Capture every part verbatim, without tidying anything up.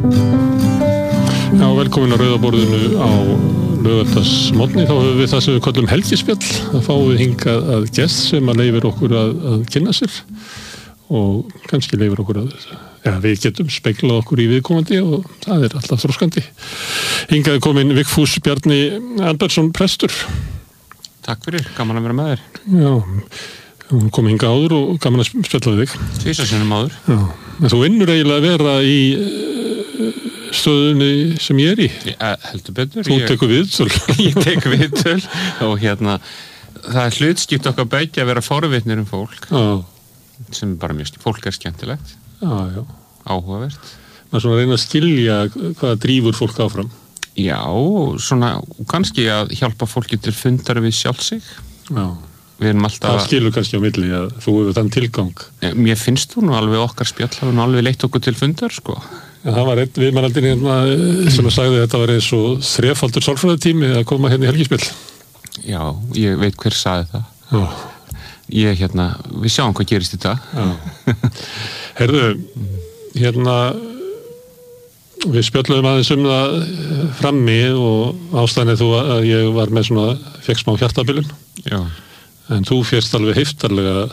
Já, velkomin á Rauðaborðinu á laugardagsmorgni. Þá höfum við það sem við köllum helgispjall. Það fáum við hingað að gest sem að leyfir okkur að, að kynna sér og kannski leyfir okkur að ja, við getum speglað okkur í viðkomandi og það er alltaf þroskandi. Hingað er komin Vigfús Bjarni Albertsson prestur. Takk fyrir, gaman að vera með þér. Já, hún kom hingað áður og gaman að spjalla við þig. Tvisvar sinnum áður. Já, en þú vinnur eiginlega að vera í stöðunni sem ég er í. Ja, heldur betur. Þú tekur viðtöl. Ég tek viðtöl og hérna, það er hlutskipt okkar begge að vera forvitnir um fólk. Já. Sem er bara mjög, fólk er skemmtilegt. Já, já. Áhugavert. Það er svona að reyna að skilja hvað drífur fólk áfram. Já, svona, kannski að hjálpa fólki til fundar við sjálf sig. Já. Við erum alltaf... Það skilur kannski á milli að þú hefur þann tilgang. Mér finnst þú nú alveg okkar spjall, hafa nú alveg leitt okkur til fundar, sko. Ja, það var einn viðmælandinn hérna sem að sagði að þetta var eins og þrefaldur sálfræðitími að koma hérna í helgispjall. Já, ég veit hver sagði það. Já. Ég, hérna, við sjáum hvað gerist í dag. Já. Herðu, hérna, við spjöllum aðeins um það frammi og ástæðan þú að ég var með svona, fekk smá hjartabilun. Já. En þú fékkst alveg heiftarlega,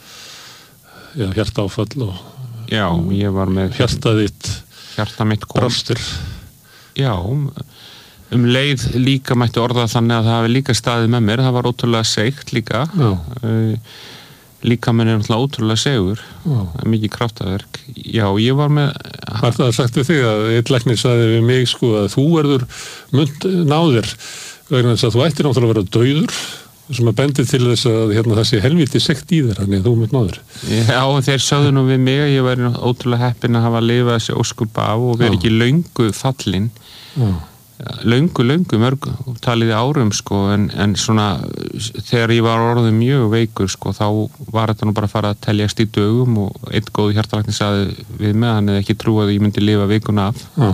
já, hjartaáfall og... Já, ég var með... Hjartað þitt... Hjarta mitt kom. Brástur. Já, um, um leið líka mætti orða þannig að það hafi líka staðið með mér. Það var ótrúlega seigt líka. Já. Uh, líka menn er náttúrulega ótrúlega segur. Já. Mikið kraftaverk. Já, ég var með... Var það sagt við þig að eitt læknir sagði við mig sko að þú verður mynd náðir vegna þess að þú ættir náttúrulega að vera dauður sem að bendi til þess að hérna, það sé helviti sekt í þér, þannig að þú mynd náður. Já, þeir sögðu nú við mig að ég væri ótrúlega heppinn að hafa að lifa þessi óskup af og vera ekki löngu fallin. Já. Löngu, löngu mörg, taliði árum sko, en, en svona þegar ég var orðið mjög veikur sko, þá var þetta nú bara að fara að teljast í dögum og einn góð hjartalæknir sagði við mig að hann hefði ekki trúið að ég myndi lifa vikuna af. Já.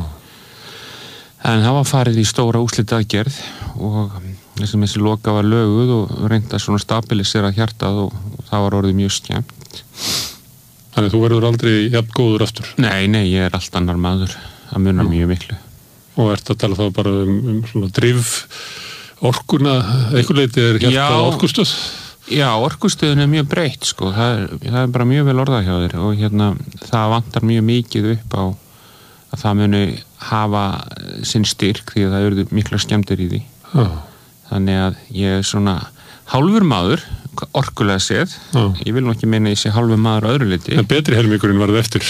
En það var farið í stóra úrslitaaðgerð og þessum þessi loka var löguð og reynda svona stabilisera hjartað og, og það var orðið mjög skemmt. Þannig að þú verður aldrei jafn góður aftur? Nei, nei, ég er allt annar maður. Það munar mm. mjög miklu. Og ert að tala þá bara um, um svona drif orkuna, einhver leiti er hjartað orkustöð? Já, orkustöðun er mjög breytt, sko. Það er, það er bara mjög vel orðað hjá þér og hérna, það vantar mjög mikið upp á að það muni hafa sinn styrk því að það eru mikla skemmtir í því. Já. Þannig að ég er svona hálfur maður, orkulega séð. Já. Ég vil nú ekki meina að ég sé hálfur maður á öðru liti. En betri helmingurinn var það eftir.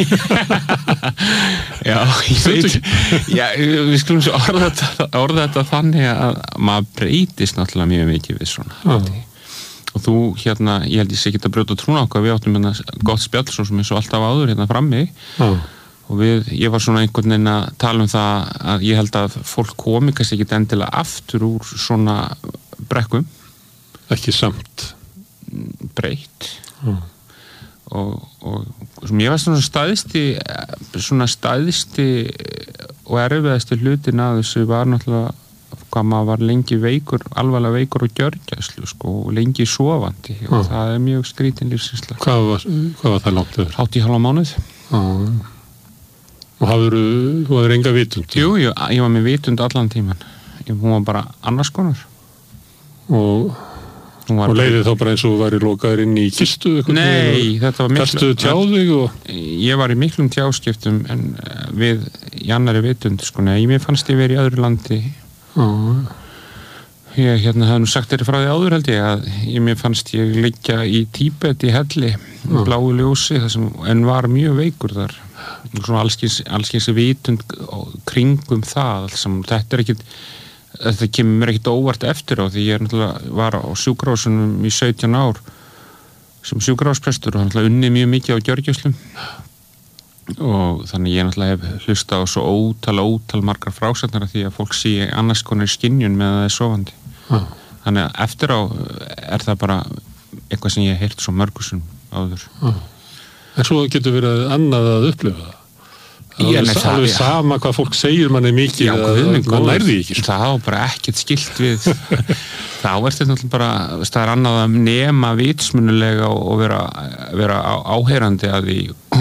Já, ég veit. Já, við skulum svo orða þetta, orða þetta þannig að maður breytist náttúrulega mjög mikið við svona. Já. Og þú hérna, ég held ég sé ekki að brjóta trúna okkar, við áttum hérna gott spjall svo sem er svo alltaf áður hérna frammi. Já. Og við, ég var svona einhvern veginn að tala um það að ég held að fólk komi kannski ekki endilega aftur úr svona brekkum. Ekki samt. Breytt. Mm. Og, og sem ég var svona staðisti, svona staðisti og erfiðasti hlutin að þessu var náttúrulega hvað maður var lengi veikur, alvarlega veikur og gjörgæslu sko, og lengi sofandi og mm. það er mjög skrítin lífsreynsla. Hvað var, hvað var það langt yfir? Hátt í hálfa mánuð. Mm. Og hafður, þú hafður enga vitund? Jú, jú, ég var með vitund allan tíman. Ég, hún var bara annars konar. Og, og leiðið þá bara eins og var í lokaður inn í kistu? Nei, þetta var miklu... Kastu tjáðig og... Ég var í miklum tjáskiptum en við í annari vitund, sko, nei, mér fannst ég verið í öðru landi. Já. Ég hérna hafði nú sagt þér frá því áður held ég að ég, mér fannst ég liggja í Tíbet í helli, bláu ljósi, það sem, en var mjög veikur þar. Svona allskins, allskins vitund kringum það sem, þetta er ekkit þetta kemur mér ekkit óvart eftir á því ég er náttúrulega var á sjúkrahúsunum í sautján ár sem sjúkrahúsprestur og náttúrulega unnið mjög mikið á gjörgæslum og þannig ég náttúrulega hef hlustað á svo ótal ótal margar frásagnar því að fólk sé annars konar skynjun með að það er sofandi. Ah. Þannig að eftir á er það bara eitthvað sem ég hef heyrt svo mörgusum áður. Ah. En svo getur verið annað að upplifa það. Það er alveg, alveg sama hvað fólk segir manni mikið já, að mann nærði ekki. Það hafa bara ekkert skilt við. Þá er þetta náttúrulega bara, það er annað að nema vitsmunulega og vera, vera áheyrandi að því og,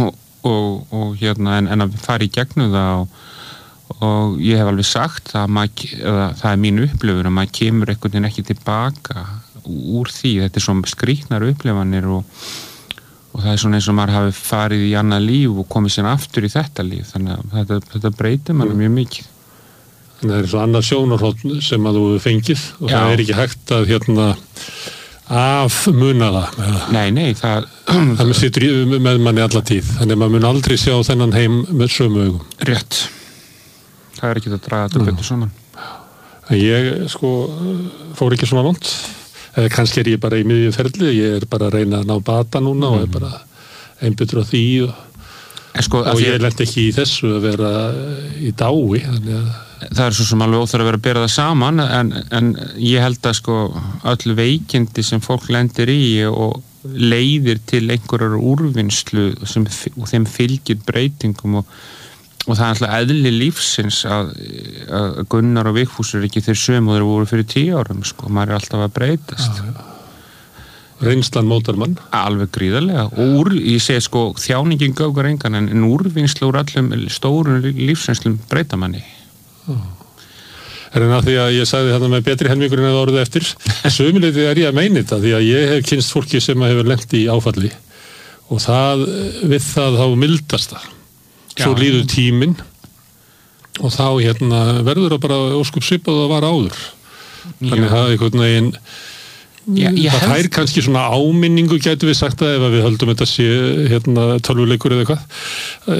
og, og hérna en, en að fara í gegnum það og, og ég hef alveg sagt að maður, eða, það er mín upplifun að maður kemur einhvern veginn ekki tilbaka úr því, þetta er svona skrýtnar upplifanir og, og það er svona eins og maður hafi farið í annað líf og komið sér aftur í þetta líf, þannig að þetta, þetta breytir mann mjög mikið. Þannig að það er svo annað sjónarhorn sem að þú fengið og Já. Það er ekki hægt að hérna af muna það. Nei, nei, það... það situr með manni alla tíð, þannig að maður mun aldrei sjá þennan heim með sömu augum. Rétt. Það er ekki að draga þetta betur saman. Ég, sko, fór ekki svona langt. Eða kannski er ég bara í miðju ferli, ég er bara að reyna að ná bata núna mm. og er bara einbyttur á því og, sko, og ég lent ekki í þessu að vera í dái, þannig að það er svo sem alveg óþarf að vera að bera það saman en, en ég held að sko öll veikindi sem fólk lendir í og leiðir til einhverjar úrvinnslu sem og þeim fylgir breytingum og, og það er alltaf eðli lífsins að, að Gunnar og Vigfús er ekki þeir sömu og þeir voru fyrir tíu árum sko, maður er alltaf að breytast. Já, já. Reynslan mótar mann. Alveg gríðarlega og úr, ég segi sko þjáningin göfgar engan en, en úrvinnslu úr allum stórum lífsreynslum breyta manni. Oh. Er en að því að ég sagði þarna með betri helmingurinn eða orðið eftir sömuleyti er ég að meina þetta því að ég hef kynst fólki sem hefur lent í áfalli og það við það þá mildast það svo líður tíminn og þá hérna verður það bara óskup svipað að var áður þannig að það er einhvern veginn Já, það held... er kannski svona áminningu gætu við sagt að ef við höldum þetta sé hérna tölvuleikur eða eitthvað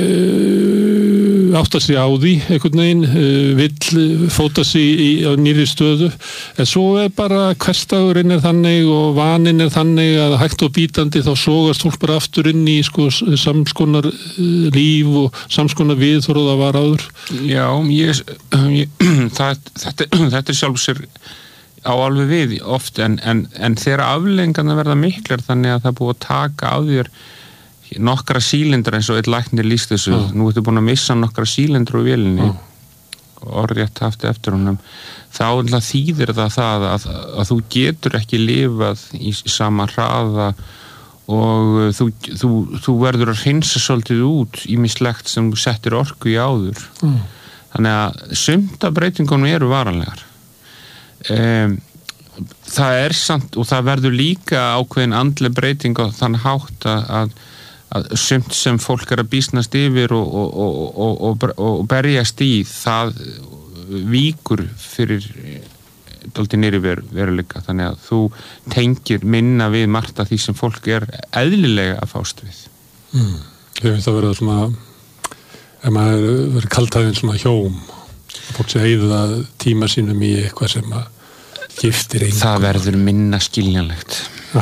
átta sig á því einhvern veginn vill fóta sig í, á nýrri stöðu en svo er bara hversdagurinn er þannig og vaninn er þannig að hægt og bítandi þá sogast fólk bara aftur inn í sko samskonar líf og samskonar viðhorf það var áður. Já, ég, ég það, þetta, þetta er sjálf sér á alveg við oft en, en, en þegar afleiðingarnar verða miklar þannig að það er búið að taka á þér nokkra sílindra eins og eitt læknir lýst þessu, ah. nú ertu búin að missa nokkra sílindra úr vélinni ah. og orðrétt haft eftir honum þá þýðir það það að, að þú getur ekki lifað í sama hraða og þú, þú, þú verður að hreinsa svolítið út ýmislegt sem þú settir orku í áður ah. þannig að sumt af breytingunum eru varanlegar. Um, það er samt og það verður líka ákveðin andleg breyting á þann hátt að, að, að sumt sem fólk er að býsnast yfir og, og, og, og, og, og berjast í það víkur fyrir dálítið niðri ver, veruleika þannig að þú tengir minna við margt af því sem fólk er eðlilega að fást við. Mm. Ég finnst að vera svona ef maður verður kaltæðin svona hjóm fólk sem eigða tíma sínum í eitthvað sem að giftir einhver. Það verður minna skiljanlegt. Já.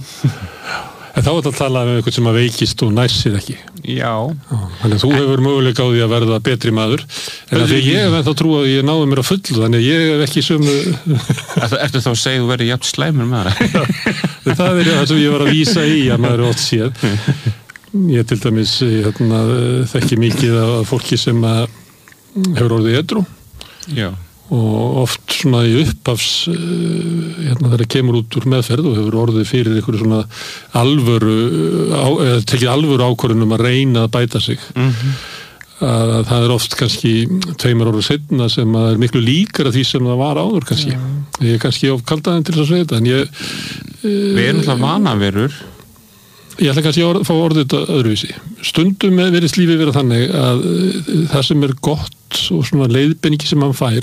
En þá er þetta að tala um eitthvað sem að veikist og næsir ekki. Já. Já. Þannig að þú en... hefur möguleika á því að verða betri maður. En að því ég hef ennþá trú að ég náði mér á fullu, þannig að ég hef ekki sömu... Ertu þá að segja þú verður jafn slæmur maður? Það er það sem ég var að vísa í að maður er ótt séð. Ég til dæmis hérna, þekki mikið af fólki sem að hefur orðið edrú. Já. Og oft svona í upphafs hérna þegar það kemur út úr meðferð og hefur orðið fyrir einhverju svona alvöru á, eða tekið alvöru ákvörðunum að reyna að bæta sig mm-hmm. að, að það er oft kannski tveimur ára seinna sem að er miklu líkara því sem það var áður kannski yeah. ég er kannski of kaldaðinn til að segja þetta en ég Við erum það vanaverur Ég ætla kannski að fá orðið þetta öðruvísi. Stundum verið lífið vera þannig að það sem er gott og svona leiðbenningi sem mann fær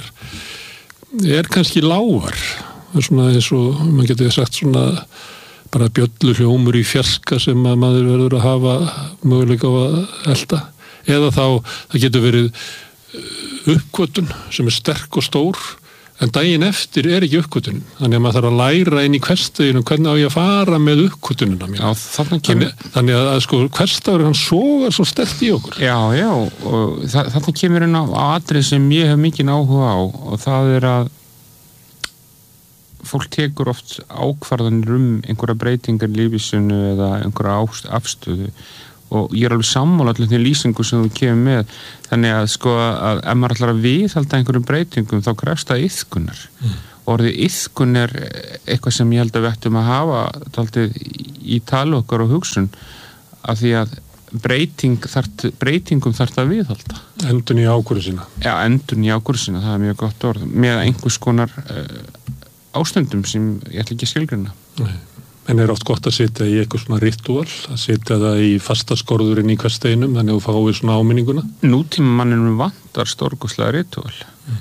er kannski lágar. Það er svona eins og maður getur sagt svona bara bjöllu hljómur í fjarska sem að maður verður að hafa möguleika á að elda. Eða þá það getur verið uppkvötun sem er sterk og stór en daginn eftir er ekki uppkvötunin. Þannig að maður þarf að læra inn í hversdeginu hvernig á ég að fara með uppkvötunina mín. Já, þannig kemur... Þannig, þannig að sko hversdagur hann sogar svo sterkt í okkur. Já, já, og þannig kemur inn á, á atrið sem ég hef mikinn áhuga á og það er að fólk tekur oft ákvarðanir um einhverja breytingar í lífsinu eða einhverja afstöðu og ég er alveg sammála allir því lýsingu sem þú kemur með þannig að sko að ef maður ætlar að viðhalda einhverjum breytingum þá krefst það iðkunar mm. og orðið iðkun er eitthvað sem ég held að við ættum að hafa dálítið í tali okkar og hugsun af því að breyting þart, breytingum þarf að viðhalda. Endun í ákvörðu sína. Já, endun í ákvörðu sína, það er mjög gott orð. Með einhvers konar uh, ástundum sem ég ætla ekki að skilgreina. Nei. En er oft gott að setja í eitthvað svona ritual, að setja það í fastaskorðurinn í hversteinum, þannig að þú fáið svona áminninguna? Nútíma manninum vantar stórkostlega ritual. Mm.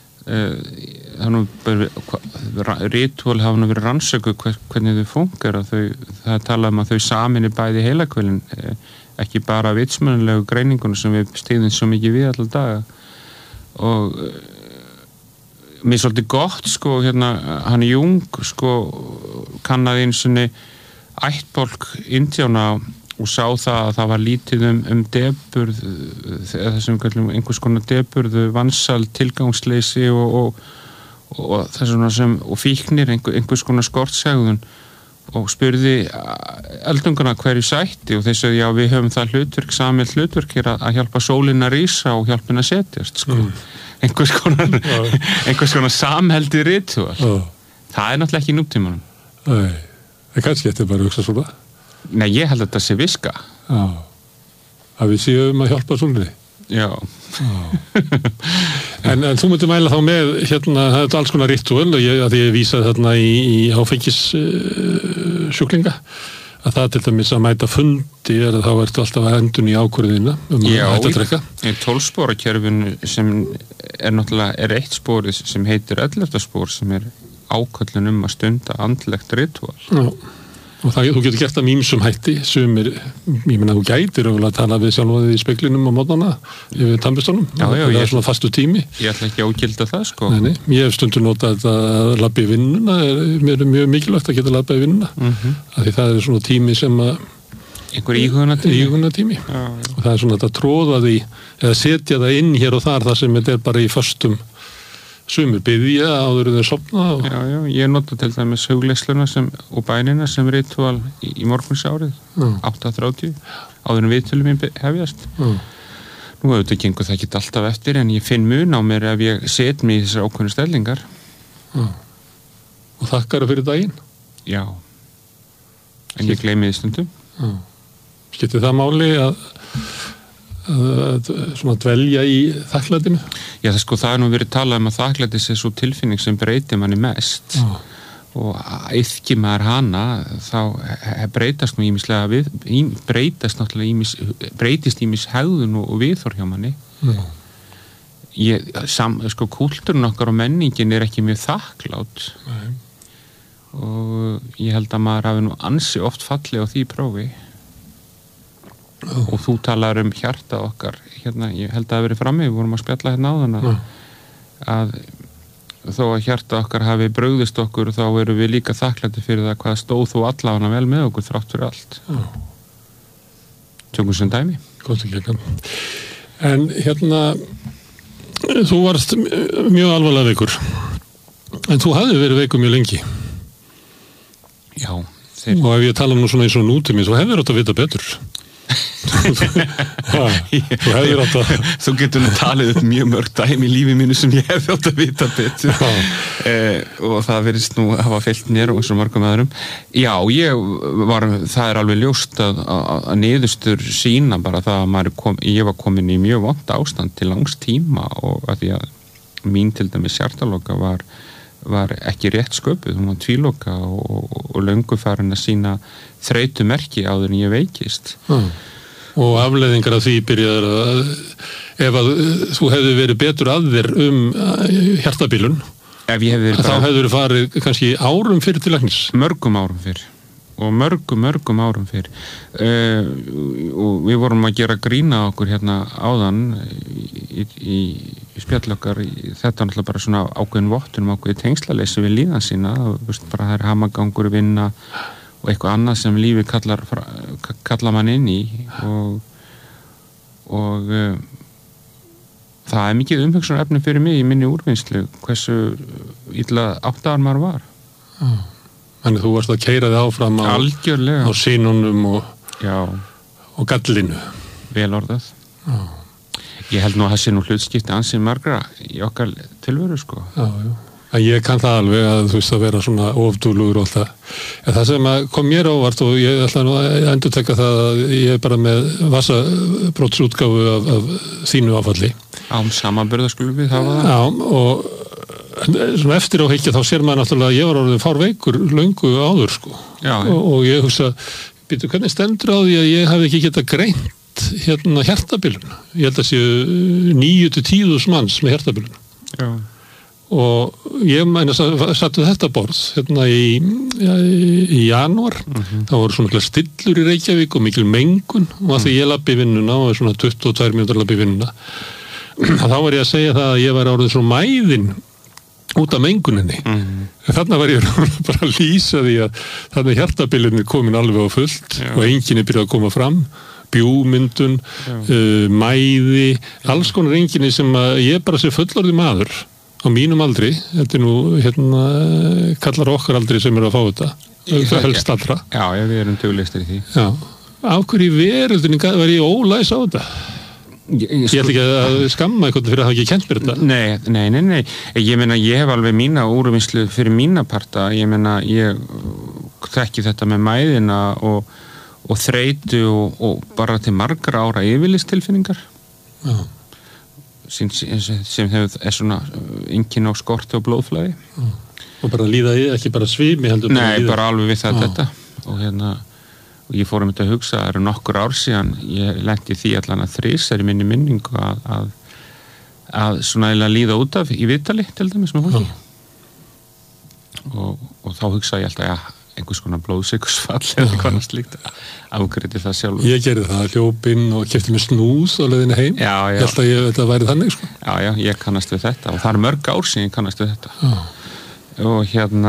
Ritual hafa nú verið rannsöku hvernig þau funkar og þau, það er talað um að þau saminni bæði heilakvölin, ekki bara vitsmönulegu greiningunum sem við stýðum svo mikið við allar daga og mér er svolítið gott sko, hérna, hann Jung sko, kannaði einu sinni ættbálk Indjána og sá það að það var lítið um, um deburð, eða þessum kallum einhvers konar deburð, vansal, tilgangsleysi og, og, og þessum sem, og fíknir, einhver, einhvers konar skortsegðun og spurði eldungana hverju sætti og þeir sagði já við höfum það hlutverk, samið hlutverk er að, að hjálpa sólina að rísa og hjálpa henni að setjast sko. Mm. einhvers konar einhvers konar samheldi ritual. Oh. Það er náttúrulega ekki í nútímanum. Nei, það kannski eftir bara að hugsa svona. Nei, ég held að þetta sé viska. Já, að við séum að hjálpa svolítið. Já. en, en þú myndir mæla þá með, hérna, það er alls konar ritual og ég, að ég vísaði þarna í, í áfengis uh, sjúklinga, að það til dæmis að mæta fundi er að þá ertu alltaf að endun í ákvörðina um að hætta að drekka. Já, í tólfspórakerfinu sem er náttúrulega, er eitt spórið sem heitir ellefta spór sem er áköllun um að stunda andlegt ritual. Já. Og það, þú getur gert það með ýmsum hætti, sumir, ég meina, þú gætir að tala við sjálfaðið í speklinum á mótnana yfir tannburstunum, það er svona fastu tími. Ég ætla ekki að ógilda það, sko. Nei, nei, ég hef stundur notað þetta að labba í vinnuna, mér er mjög mikilvægt að geta labba í vinnuna, mm-hmm. af því það er svona tími sem að... Einhver íhugunartími. Íhugunartími. Já, já. Og það er svona þetta tróða því, eða setja það inn hér og þar, það sem þetta er bara í föstum sumir biðja áður en þeir sofna og... Já, já, ég nota til dæmis hugleiðsluna sem, og bænina sem ritual í, í morgunsárið, átta þrjátíu, áður en viðtölum mín hefjast. Já. Nú auðvitað gengur það ekki alltaf eftir, en ég finn mun á mér ef ég set mig í þessar ákveðnu stellingar. Já. Og þakkar fyrir daginn? Já. En ég gleymi því stundum. Já. Skiptir það máli að að svona dvelja í þakklætinu? Já, það sko, það er nú verið talað um að þakklætis er svo tilfinning sem breytir manni mest. Já. Og iðki maður hana þá breytast nú ýmislega við, breytast náttúrulega ýmis, breytist ýmis hegðun og viðhorf hjá manni. Já. Ég, sam, sko, kúltúrin okkar og menningin er ekki mjög þakklátt. Nei. Og ég held að maður hafi nú ansi oft fallið á því prófi. Og þú talar um hjarta okkar hérna, ég held að það hafi verið frammi, við vorum að spjalla hérna á þann að, að þó að hjarta okkar hafi brugðist okkur þá eru við líka þakklæti fyrir það hvað stóð þú allavega vel með okkur þrátt fyrir allt. Tökum sem dæmi. Gótt ekki ekki. En hérna þú varst mjög alvarlega veikur en þú hafði verið veikur mjög lengi. Já. Þeir... Og ef ég tala nú svona eins og nútími þú hefðir átt að vita betur. ha, þú hefðir átt að þú getur nú talið upp mjög mörg dæmi í lífi mínu sem ég hefði átt að vita betur eh, og það verðist nú að hafa fyllt mér og eins og mörgum öðrum. Já, ég var, það er alveg ljóst að, að, að niðurstur sína bara það að maður kom, ég var komin í mjög vont ástand til langs tíma og að því að mín til dæmis hjartaloka var var ekki rétt sköpuð, hún var tvíloka og, og, og löngu farin að sína þreytu merki áður en ég veikist. Mm. Og afleiðingar af því byrjaður að ef að þú hefði verið betur að þér um hjartabilun, ef ég hefði verið bara... þá hefði verið farið kannski árum fyrir til læknis. Mörgum árum fyrir. Og mörgum, mörgum árum fyrir. Uh, og við vorum að gera grína okkur hérna áðan í, í, í spjall okkar, í, þetta er náttúrulega bara svona ákveðin vottunum, ákveðin tengslaleysi við líðan sína, veist, bara það er hamagangur vinna og eitthvað annað sem lífi kallar, kallar mann inn í og, og uh, það er mikið umhugsunarefni fyrir mig í minni úrvinnslu, hversu illa áttaðar maður var. Já. Þannig þú varst að keyra þig áfram á, á sínunum og, og gallinu. Vel orðað. Já. Ég held nú að það sé nú hlutskipti ansið margra í okkar tilveru, sko. Já, já. að ég kann það alveg að þú veist að vera svona ofdúlugur og allt það. En það sem kom mér ávart og ég ætla nú að endurteka það að ég er bara með vassabrotsútgáfu af, af þínu áfalli. Án samanburðar skulum við hafa það. Já, og svona eftir á higgja þá sér maður náttúrulega að ég var orðin fárveikur löngu áður sko. Já, og, og ég hugsa, býtu, hvernig stendur á því að ég hafi ekki getað greint hérna hjartabilun. Ég held að séu níu til tíu þúsund manns með hjartabilun. Já. Og ég mæna sattu þetta borð hérna í, í janúar, mm-hmm. þá voru svona stillur í Reykjavík og mikil mengun og að því ég labbi í vinnuna og svona tuttugu og tvær mínútur labbi í vinnuna þá var ég að segja það að ég var orðið svo mæðin út af menguninni mm-hmm. en þarna var ég bara að lýsa því að þarna hjartabilinni komin alveg á fullt Já. Og enginni byrjaði að koma fram bjúmyndun, uh, mæði alls konar enginni sem að ég bara sé fullorði maður á mínum aldri, þetta er nú hérna, kallar okkar aldri sem eru að fá þetta það helst allra Já, já, við erum dugleistir í því Já, af hverju í veröldinni var ég ólæs á þetta? Ég, ég, ég ætla ekki að skamma eitthvað fyrir að hafa ekki kent mér þetta Nei, nei, nei, nei ég meina, ég hef alveg mína úrvinnslu fyrir mína parta, ég meina, ég þekki þetta með mæðina og, og þreytu og, og bara til margra ára yfirlistilfinningar Já sem, sem hefur er svona einkenni á skorti og blóðflæði mm. og bara líða í, ekki bara svimi heldur Nei, bara, bara alveg við það ah. þetta og hérna, og ég fór um þetta að hugsa það eru nokkur ár síðan, ég lenti því allan að þrisar í minni minningu að, að, að svona eiginlega líða út af í vitali, til dæmis með fólki ah. og, og þá hugsa ég alltaf, já einhvers konar blóðsykursfall eða eitthvað slíkt afgreiddi það sjálf Ég gerði það, hljópinn og keypti mér snúð á leiðinni heim já, já. Ég held að ég, þetta væri þannig sko. Já, já, ég kannast við þetta og það er mörg ár síðan ég kannast við þetta já. Og hérna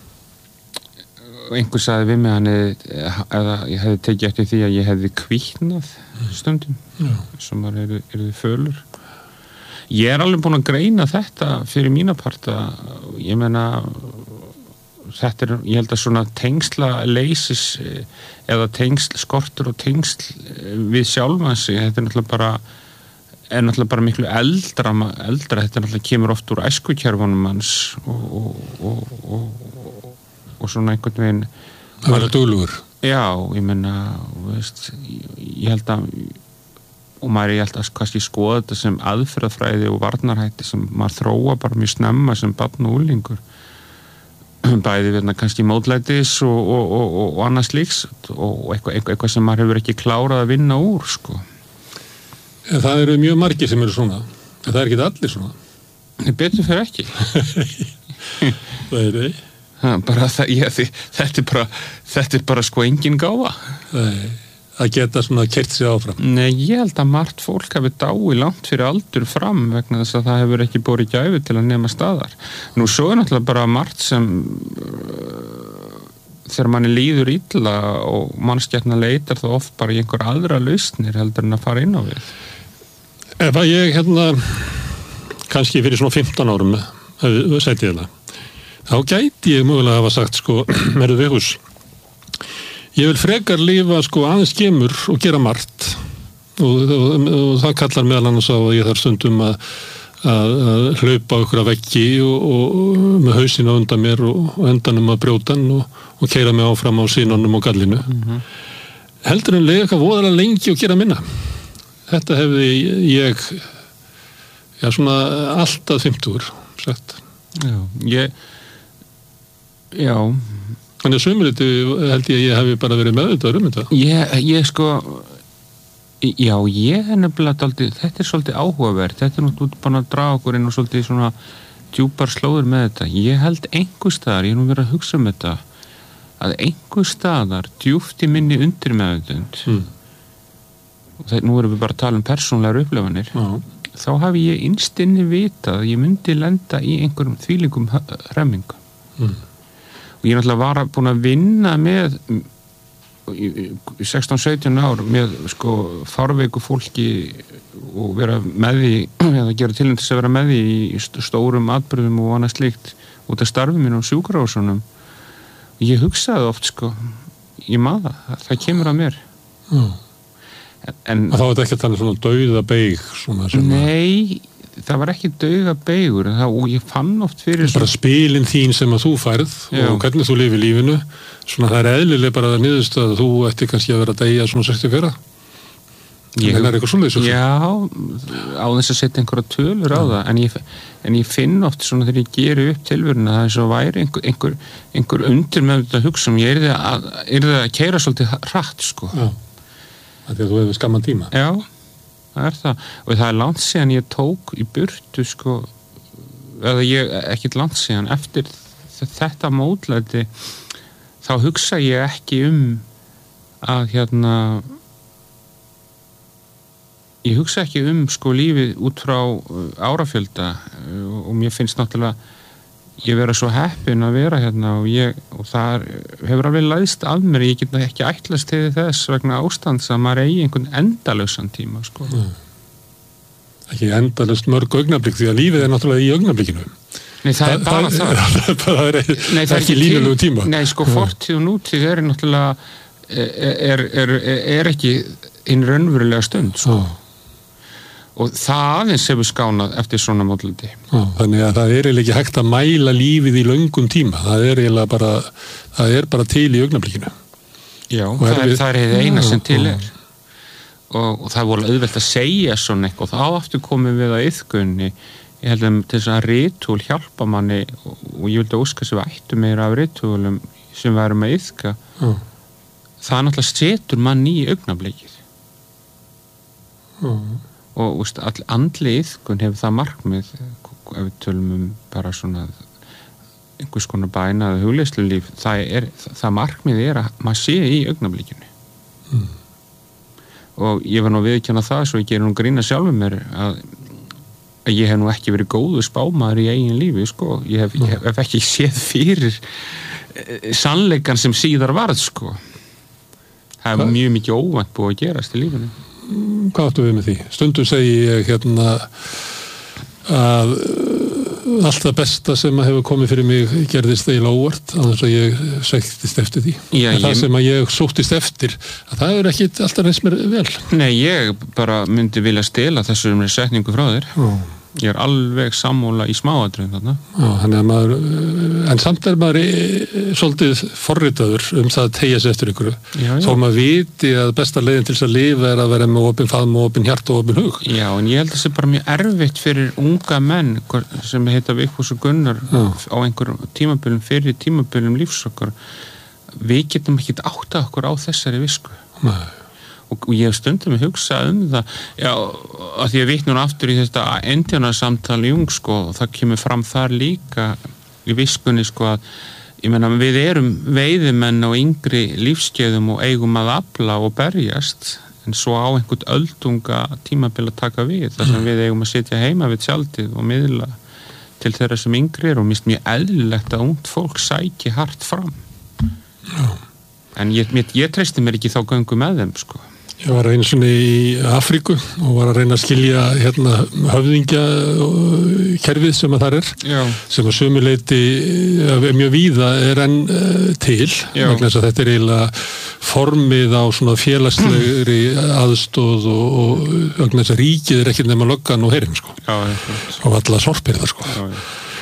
einhver sagði við mig hann eða ég hefði tekið eftir því að ég hefði kvítnað stundum já. Sem maður eru, eru fölur Ég er alveg búin að greina þetta fyrir mína parta ég meina þetta er, ég held að svona tengsla leysis eða tengsl, skortur og tengsl við sjálfan sig, þetta er náttúrulega bara er náttúrulega bara miklu eldra eldra, þetta náttúrulega kemur oft úr æskukerfunum hans og, og, og, og, og svona einhvern veginn Það var duglegur Já, ég meina, veist ég held að og maður ég held að kannski skoða þetta sem aðferðafræði og varnarhætti sem maður þróa bara mjög snemma sem barn og unglingur bæði verna kannski mótlætis og, og, og, og annars líks og eitthvað, eitthvað, eitthvað sem maður hefur ekki klárað að vinna úr sko. En það eru mjög margir sem eru svona en það er ekki allir svona Betur fyrir ekki Það er það ha, bara það, ég, þetta er bara þetta er bara sko engin gáfa Nei að geta svona kert sig áfram Nei, ég held að margt fólk hafi dáið langt fyrir aldur fram vegna þess að það hefur ekki borið gæfu til að nema staðar Nú svo er náttúrulega bara margt sem uh, þegar manni líður illa og mannskjarna leitar þá oft bara í einhver aðra lausnir heldur en að fara inn á við Ef að ég hérna kannski fyrir svona fimmtán árum sæti hérna þá gæti ég mögulega hafa sagt sko merðu Vigfús Ég vil frekar lifa sko aðeins kemur og gera margt og, og, og það kallar meðal annars á að ég þarf stundum að, að, að hlaupa okkur að veggi og, og með hausinn á undan mér og, og endanum að brjótan og, og keyra mig áfram á sínunum og gallinu. Mm-hmm. Heldur en lega eitthvað voðalega lengi og gera minna. Þetta hefði ég já svona alltaf fimmtugur sagt. Já, ég já Þannig að sumriti held ég að ég hef bara verið meðvitaður um þetta. Ég, ég sko, já, ég er nefnilega daldið, þetta er svolítið áhugavert, þetta er náttúrulega bara að draga okkur inn og svolítið svona djúpar slóður með þetta. Ég held einhver staðar, ég er nú verið að hugsa um þetta, að einhver staðar djúpt í minni undir meðvitund, mm. og það, nú erum við bara að tala um persónlegar upplifanir, mm. þá hafi ég innstinni vitað að ég myndi lenda í einhverjum þvílíkum hremmingum. Mm. Og ég náttúrulega var búin að vinna með í sextán sautján ár með sko fárveiku fólki og vera með því eða gera tilnæmt þess að vera með því í stórum atburðum og annað slíkt út af starfi mínu á sjúkrahúsunum. Ég hugsaði oft sko ég maður, það, það kemur að mér. Mm. En, en þá er þetta ekki að tala svona dauða beig svona sem Nei, það var ekki dauga beigur og ég fann oft fyrir bara spilin þín sem að þú færð Já. Og hvernig þú lifir lífinu svona það er eðlilega bara að niðurst að þú ætti kannski að vera að deyja svona sextíu-fjögur Ég, en er eitthvað svoleiðis já, á þess að setja einhverja tölur á já. Það en ég, en ég finn oft svona þegar ég geri upp tilveruna það er svo væri einhver, einhver, einhver undir með þetta hugsa ég er það að, að keyra svolítið hratt sko. Já, það er því að þú hefur skamman tíma Já, það er það og það er langt síðan ég tók í burtu sko, eða ég ekkert langt síðan eftir þetta mótlæti þá hugsa ég ekki um að hérna Ég hugsa ekki um sko lífið út frá árafjölda og mér finnst náttúrulega ég vera svo heppin að vera hérna og, ég, og það hefur alveg læðst af mér ég get ekki ætlast til þess vegna ástands að maður eigi einhvern endalausan tíma sko. Nei. Ekki endalaust mörg augnablik því að lífið er náttúrulega í augnablikinu Nei, það er bara það Það, það er, Nei, það er ekki lífilegu tíma Nei, sko, fortíð og nútíð er náttúrulega er, er, er, er ekki hinn raunverulega stund sko. Ó. Og það aðeins hefur skánað eftir svona módluti. Þannig að það er eiginlega ekki hægt að mæla lífið í löngum tíma. Það er eiginlega bara, það er bara til í augnablikinu. Já, það er, það er eina sem til er. Og, og það er volið auðvelt að segja svona eitthvað. Og þá aftur komum við að iðkunni. Ég held að til þess að ritúl hjálpa manni og, og ég vildi óska sem við ættum meira af ritúlum sem við erum að iðka. Já. Það náttúrulega setur manni í augnablikið. Já. Og úst, all andli iðkun hefur það markmið ef við tölum um bara svona einhvers konar bæna eða hugleiðslulíf það, er, það markmið er að maður sé í augnablikinu mm. og ég var nú að viðurkenna það svo ég gerir nú grína sjálfum mér að, að ég hef nú ekki verið góðu spámaður í eigin lífi sko. ég, hef, ég hef ekki séð fyrir sannleikan sem síðar varð sko. það er mjög mikið óvænt búið að gerast í lífinu Hvað áttu við með því? Stundum segi ég hérna að allt það besta sem að hefur komið fyrir mig gerðist eiginlega óvart á þess að ég sæktist eftir því. Já, en það ég... sem að ég sóttist eftir, að það er ekki alltaf reynst mér vel. Nei, ég bara myndi vilja stela þessum setningu frá þér. Já. Ég er alveg sammóla í smáatriðum þarna. Já, þannig að maður, en samt er maður svolítið forritaður um það að teygja sig eftir ykkur. Já, já. Þó maður viti að besta leiðin til þess að lifa er að vera með opinn faðm og opinn hjart og opinn hug. Já, en ég held að það sé bara mjög erfitt fyrir unga menn sem heita Vigfús og Gunnar já. Á einhverjum tímabölum fyrir tímabölum lífs okkar. Við getum ekki áttað okkur á þessari visku. Nei. Og ég hef stundum að hugsa um það já, að því að vitna núna aftur í þetta endjarnarsamtal Jung sko, og það kemur fram þar líka í viskunni sko að ég meina við erum veiðimenn á yngri lífskeiðum og eigum að afla og berjast en svo á einhvern öldunga tímabil að taka við þar sem við eigum að sitja heima við tjaldið og miðla til þeirra sem yngri er og minnst mjög eðlilegt að ungt fólk sæki hart fram já. En ég, ég, ég treysti mér ekki þá göngu með þeim sko Ég var einu svona í Afríku og var að reyna að skilja hérna höfðingjakerfið sem að þar er Já. Sem að sömuleyti mjög víða er enn uh, til vegna þess að þetta er eiginlega formið á svona félagslegri aðstóð og, og vegna þess að ríkið er ekki nema löggan og herinn sko Já, og alla sorpirðar sko Já,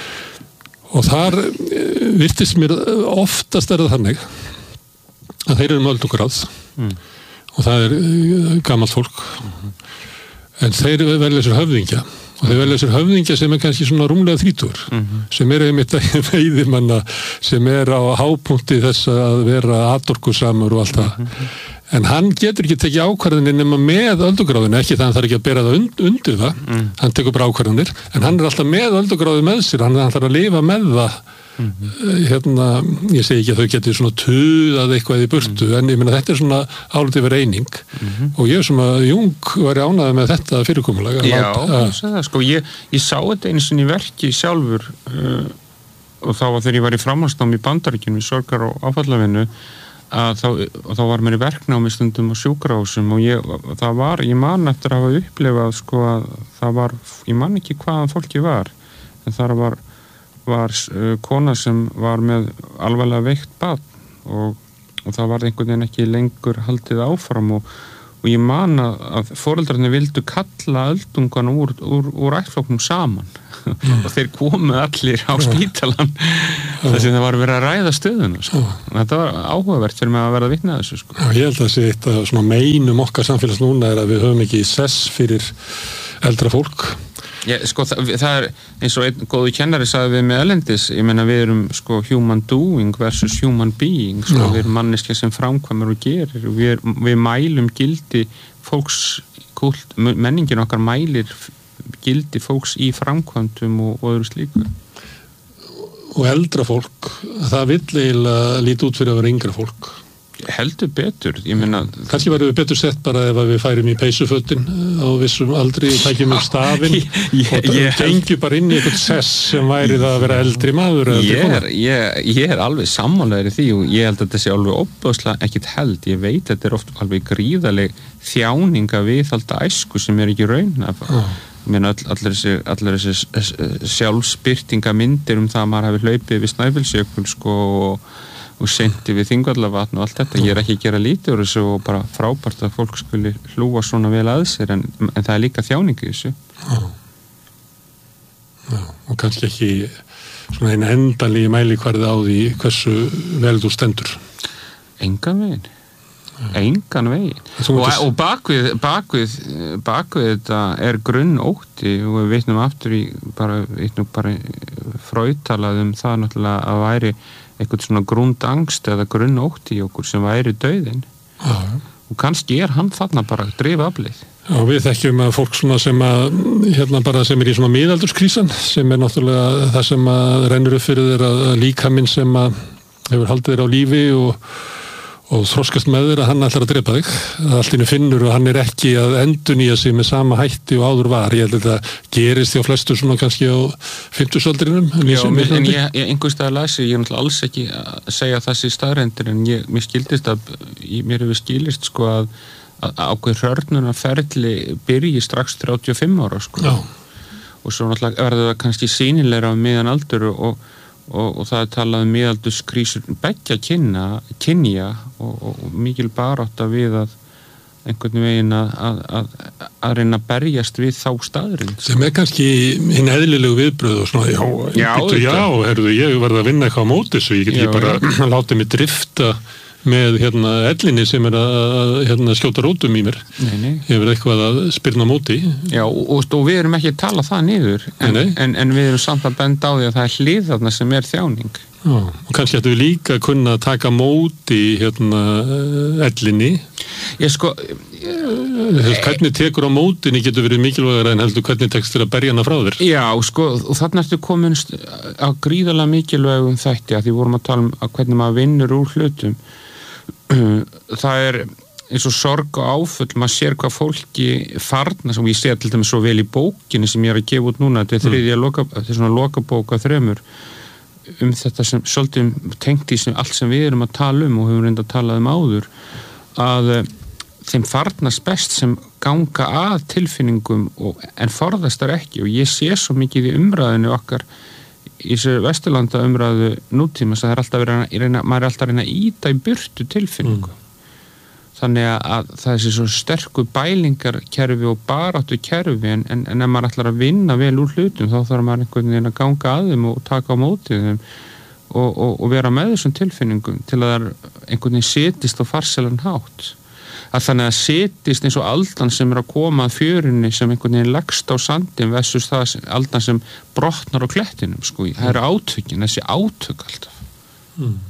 og þar virtist mér oftast er það þannig að þeir eru með öldungráð mm. og það er gamalt fólk uh-huh. en þeir velja sér höfðingja og þeir velja sér höfðingja sem er kannski svona rúmlega þrítugur uh-huh. sem er einmitt veiðimanna sem er á hápunkti þess að vera atorkusamur og allt það uh-huh. en hann getur ekki tekið ákvarðanir nema með öldugráðinu, ekki það hann þarf ekki að bera það und, undir það, uh-huh. hann tekur bara ákvarðanir en hann er alltaf með öldugráði með sér hann, hann þarf að lifa með það Mm-hmm. hérna, ég segi ekki að þau geti svona tuðað eitthvað í burtu mm-hmm. en ég meina þetta er svona álítið verið eining mm-hmm. og ég sem að Jung var ánægð með þetta fyrirkomulag Já, ég sagði það sko ég, ég sá þetta einu sinni í verki sjálfur uh, og þá var þegar ég var í framhaldsnámi í Bandaríkjunum í sorgar og áfallavinnu að þá, og þá var mér í verknámi stundum á sjúkrahúsum og ég, það var, ég man eftir að hafa upplifað sko að það var, ég man ekki hvaðan fólki var en það var var uh, kona sem var með alvarlega veikt barn og, og það var einhvern veginn ekki lengur haldið áfram og, og ég man að, að foreldrarnir vildu kalla öldungan úr, úr, úr ættflokknum saman mm. og þeir komu allir á spítalan mm. þess að það var verið að ræða stöðuna sko. mm. þetta var áhugavert fyrir mig að verða vitni að þessu sko. Já, ég held að það sé eitt að svona meinum okkar samfélags núna er að við höfum ekki sess fyrir eldra fólk. Ég, sko, það, það er eins og einn góðu kennari sagði við með erlendis, ég meina við erum sko human doing versus human being sko, Já. Við erum manneskja sem framkvæmur og gerir og við, við mælum gildi fólks, kult, menningin okkar mælir gildi fólks í framkvæmdum og, og öðru slíku. Og eldra fólk, það vill eiginlega líti út fyrir að vera yngra fólk. Heldur betur, ég meina kannski verður við betur sett bara ef við færum í peysufötin á vissum aldri, tækjum um stafinn ég, og gengjum bara inn í eitthvað sess sem væri það að vera eldri maður eldri ég, er, ég, ég er alveg sammálaður í því og ég held að þetta sé alveg óbúðslega ekkit held, ég veit að þetta er oft alveg gríðaleg þjáninga viðhalda æsku sem er ekki raun af oh. Meina, all, allir þessi, allir þessi sjálfsbyrtinga myndir um það að maður hafi hlaupið við Snæfellsjökul sko og og sendi við Þingvallavatn og allt þetta, ég er ekki að gera lítið úr þessu og bara frábært að fólk skuli hlúa svona vel að sér en, en það er líka þjáning í þessu. Já. Já, og kannski ekki svona einn endanlegi mælikvarði á því hversu vel þú stendur. Engan veginn. Engan veginn. Og, og bakvið, bakvið, bakvið þetta er grunn ótti og við veitnum aftur í bara, veitnum bara frautalað um það náttúrulega að væri eitthvað svona grundangst eða grunnótt í okkur sem væri dauðinn og kannski er hann þarna bara að drifa aflið. Já, við þekkjum að fólk svona sem að hérna bara sem er í svona miðaldurskrísan sem er náttúrulega það sem að rennur upp fyrir þeir að líkaminn sem að hefur haldið þeir á lífi og og þroskast með þér að hann ætlar að drepa þig að allt innu finnur og hann er ekki að endurnýja sig með sama hætti og áður var ég held að þetta gerist hjá flestu svona kannski á fimmtugsaldrinum Já, en ég, ég einhverstað að læsi ég er náttúrulega alls ekki að segja þessi staðrendir en ég, mér skildist að mér hefur skilist sko að, að ákveð hörnunarferli byrji strax þrjátíu og fimm ára sko Já. Og svo náttúrulega verður það kannski sýnilegra á miðan aldur og Og, og það er talað um miðaldurskrísur beggja kynna, kynja og, og, og mikil barátta við að einhvern veginn að, að, að, að reyna að berjast við þá staðrind. Sem er kannski hinn eðlilegu viðbröð og svona, já, já, býtu, já herðu, ég verði að vinna eitthvað á móti þessu, ég get ekki bara að láta mig drifta með hérna ellinni sem er að hérna, skjóta rótum í mér. Nei, nei. Ég verði eitthvað að spyrna á móti. Já, og, og við erum ekki að tala það niður, en, nei, nei. en, en við erum samt að benda á því að það er hlið þarna sem er þjáning. Já, og kannski ættum við líka að kunna taka móti hérna ellinni. Ég sko... Ég, hvernig tekur á mótinni getur verið mikilvægara en heldur hvernig tekst þér að berja hana frá þér. Já, sko, og þarna ertu komin á gríðarlega mikilvægum þætti að því vorum að tala um að hvernig maður vinnur úr hlutum. Það er eins og sorg og áföll, maður sér hvað fólki farna, sem ég sé til dæmis svo vel í bókinni sem ég er að gefa út núna, þetta er þriðja mm. loka, þetta er svona lokabók að þremur um þetta sem svolítið tengt í sem, allt sem við erum að tala um og höfum reynda að tala um áður að þeim farnast best sem ganga að tilfinningum og, en forðast þar ekki og ég sé svo mikið í umræðinu okkar í þessu Vesturlanda umræðu nútíma það er alltaf verið að reyna, maður er alltaf að reyna að íta í burtu tilfinningu mm. þannig að það er svo sterku bælingarkerfi og baráttu kerfi en, en, en ef maður ætlar að vinna vel úr hlutum þá þarf maður einhvern veginn að ganga að þeim og taka á móti þeim og, og, og vera með þessum tilfinningum til að það einhvern veginn setist á farsælan hátt að þannig að setist eins og aldan sem er að koma að fjörunni sem einhvern veginn leggst á sandin versus það sem, aldan sem brotnar á klettinum sko, það eru átökin, þessi átök alltaf mm.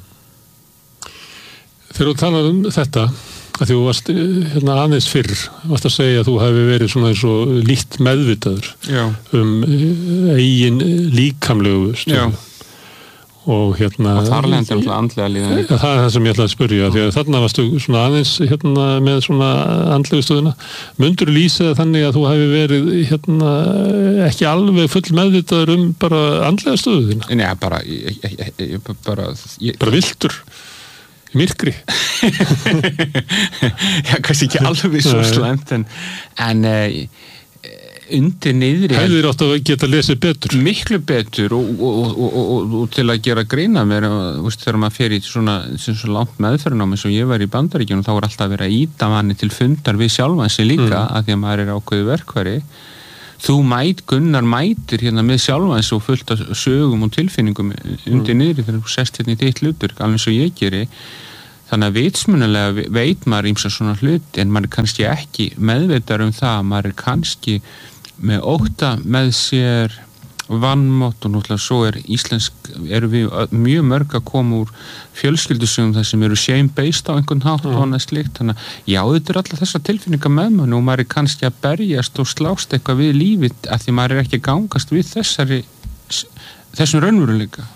Þegar þú talar um þetta að þú varst hérna aðeins fyrr varst að segja að þú hefði verið svona eins og lítt meðvitaður Já. um eigin líkamlegu stöðu og hérna og þar lendi alltaf andlega líðan líka það er það sem ég ætlaði að spyrja því að þarna varstu svona aðeins hérna með svona andlegu stöðuna mundur lýsa þannig að þú hefði verið hérna ekki alveg full meðvitaður um bara andlega stöðu þína Nei, bara ég, ég, ég, bara, ég, bara viltur í myrkri Já, kannski ekki alveg svo slæmt en, en undir niðri hefðir átt að geta lesið betur miklu betur og, og, og, og, og til að gera greina mér veist, þegar maður fer í svona, svona langt meðferðin á mig sem ég var í Bandaríkjunum þá er alltaf verið að ýta manni til fundar við sjálfan sig líka mm. að því að maður er ákveðið verkværi þú mæt, Gunnar mætir hérna með sjálfan sig og fullt af sögum og tilfinningum undir mm. niðri þegar þú sest hérna í þitt hlutur alveg svo ég geri þannig að vitsmunalega veit maður ímsa svona hluti en maður er kannski ekki meðveitar um það maður er kannski með ótta með sér vannmátt og náttúrulega svo er íslensk eru við mjög mörg að koma úr fjölskyldusögum þar sem eru shame-based á einhvern hátt mm. og annað slíkt þannig að já þetta er alltaf þessa tilfinninga með mann og maður er kannski að berjast og slást eitthvað við lífið af því maður er ekki að gangast við þessari þessum raunveruleika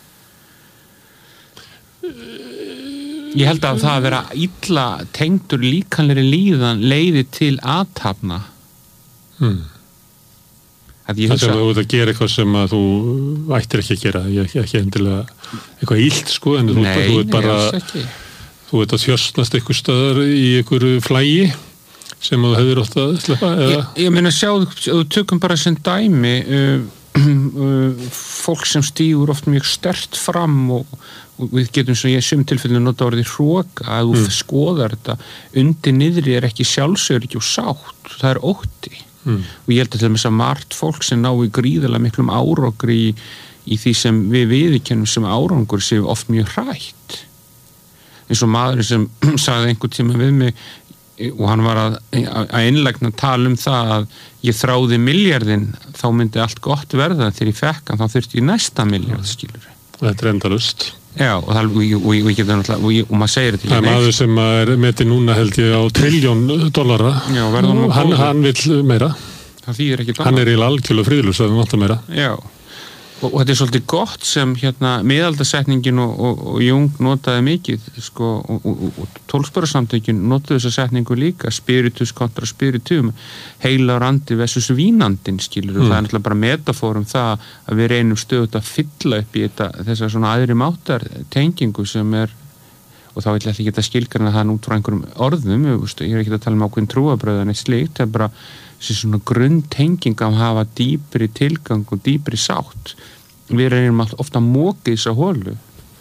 ég held að það að vera illa tengdur líkanlegri líðan leiði til athafna hmm. Það er að þú ert að gera eitthvað sem að þú ættir ekki að gera, ég er ekki endilega eitthvað illt sko, en þú, nei, þú ert bara, nei, þú ert að þjörsnast eitthvað staðar í einhverju flægi sem þú hefur ótt að sleppa, eða? Ég, ég meina sjáðu, þú tökum bara sem dæmi, uh, uh, fólk sem stígur oft mjög sterkt fram og, og við getum svo ég sum tilfellinu nota orðið hróka, að þú mm. skoðar þetta, undir niðri er ekki sjálfsöryggi og sátt, það er ótti. Mm. og ég held að til þess að margt fólk sem ná í gríðarlega miklum árangri í, í því sem við viðurkennum sem árangur séu oft mjög hrætt eins og maður sem sagði einhvern tíma við mig og hann var að, að einlægna tala um það að ég þráði miljardinn þá myndi allt gott verða þegar ég fekk hann þá þurfti ég næsta miljard skilur þetta er endalaust já og, það, og, og, og, og, og, og maður segir þetta það er maður sem er metið núna held ég á trilljón dollara já, hann, hann vill meira það þýðir ekki hann er í algjörlega friðlust að hann vantar meira já og, og þetta er svolítið gott sem hérna miðaldasetningin og, og, og Jung notaði mikið sko, og, og, og tólfsbörusamtökin notaði þessa setningu líka spiritus kontra spiritum heila randi versus vínandin skilur og mm. það er náttúrulega bara metafórum það að við reynum stöðut að fylla upp í þetta, þessa svona aðri máttar tengingu sem er og þá vil ég ekki geta skilgrana það út frá einhverjum orðum ég er ekki að tala um ákveðin trúabröð en eitt slíkt, það er bara þessi svona grunntenging að hafa dýpri tilgang og dýpri sátt við reynum ofta að móka þessa hólu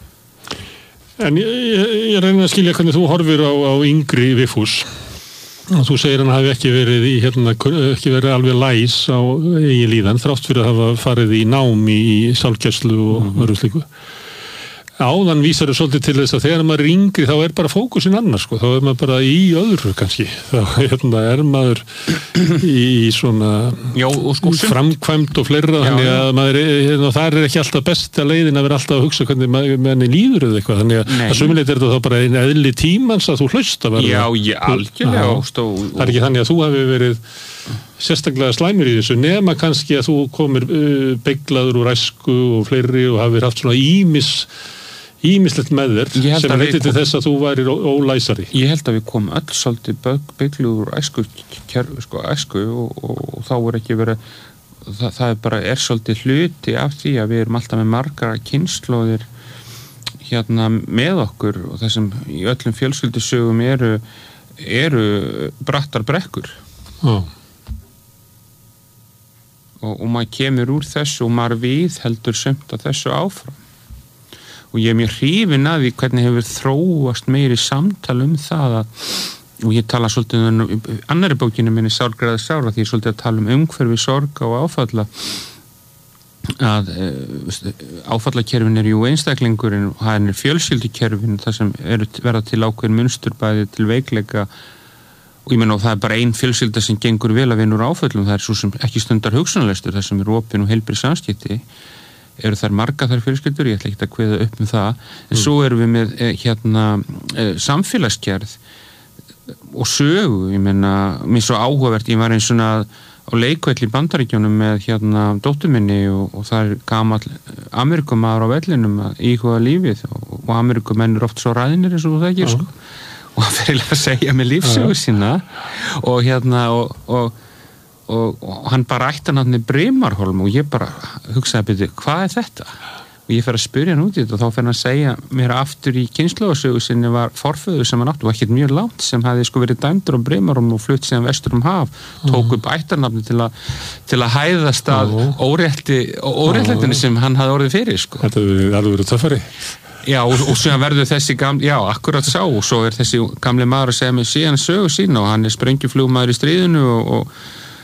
En ég, ég, ég reynir að skilja hvernig þú horfir á, á yngri Vigfús og þú segir hann hafi ekki verið í hérna, ekki verið alveg læs á eigin líðan þrátt fyrir að hafa farið í nám í sálgæslu og mm-hmm. öðru slíku áðan vísar þau svolítið til þess að þegar maður er yngri þá er bara fókusin annars sko, þá er maður bara í öðru kannski, þá hérna, er maður í svona já, og sko, framkvæmd og fleira, já, þannig að maður er, hérna, það er ekki alltaf besta leiðin að vera alltaf að hugsa hvernig maður með henni líður eða eitthvað, þannig að, að sumuleitt er þetta þá bara einn eðli tímans að þú hlausta já, ég algjörlega og, það er ekki þannig að þú hafi verið sérstaklega slæmur í þessu nema kannski að þú komir uh, beiglaður úr æsku og fleiri og hafið haft svona ímis ímislegt með þér sem leiti til þess að þú værir ólæsari. Ég held að við komum öll svolítið beigluð úr æsku, sko, æsku og, og, og þá er ekki verið það, það er bara er svolítið hluti af því að við erum alltaf með margar kynslóðir hérna með okkur og það sem í öllum fjölskyldusögum eru eru brattar brekkur. Oh. Og, og maður kemur úr þessu og maður við heldur sumt að þessu áfram og ég er mjög hrifinn að því hvernig hefur þróast meiri samtal um það að, og ég tala svolítið um annari bókinu minni Sárgræða sára því ég er svolítið að tala um umhverfi sorga og áfalla að áfallakerfin er jú einstaklingurinn og það er fjölskyldukerfin það sem eru verða til ákveðin munstur bæði til veikleika og ég meina og það er bara ein fjölskylda sem gengur vel að vinna úr áföllum það er svo sem ekki stundar hugsunarleistur það sem er opin og heilbrigð samskipti eru þær marga þær fjölskyldur, ég ætla ekki að kveða upp um það, en mm. svo erum við með hérna samfélagsgerð og sögu, ég meina mér svo áhugavert, ég var eins svona á leikvelli í Bandaríkjunum með hérna dóttur minni og, og það er gamall Amerikumaður á vellinum að íhuga lífið og, og Amerikumenn er oft svo ræðinir eins og þú þekkir, sko og hann fyrir að segja með lífsögu sína og hérna og, og Og, og hann bara ætti hann í Brimarholm og ég bara hugsaði byrju, hvað er þetta? og ég fer að spyrja hann út í þetta og þá fer hann að segja mér aftur í kynslóðasögu sinni var forföður sem hann átti og ekkert mjög langt sem hefði sko verið dæmdur á Breimarum og flutt síðan vestur um haf, tók upp ættarnafni til að til að hæðast að órétti óréttlætinu sem hann hafði orðið fyrir sko. Þetta hefur verið töffari. Já, og, og svo verður þessi gamli, já, akkurat sá og svo er þessi gamli maður að segja mig síðan sögu sín og hann er sprengjuflugmaður í stríðinu og, og,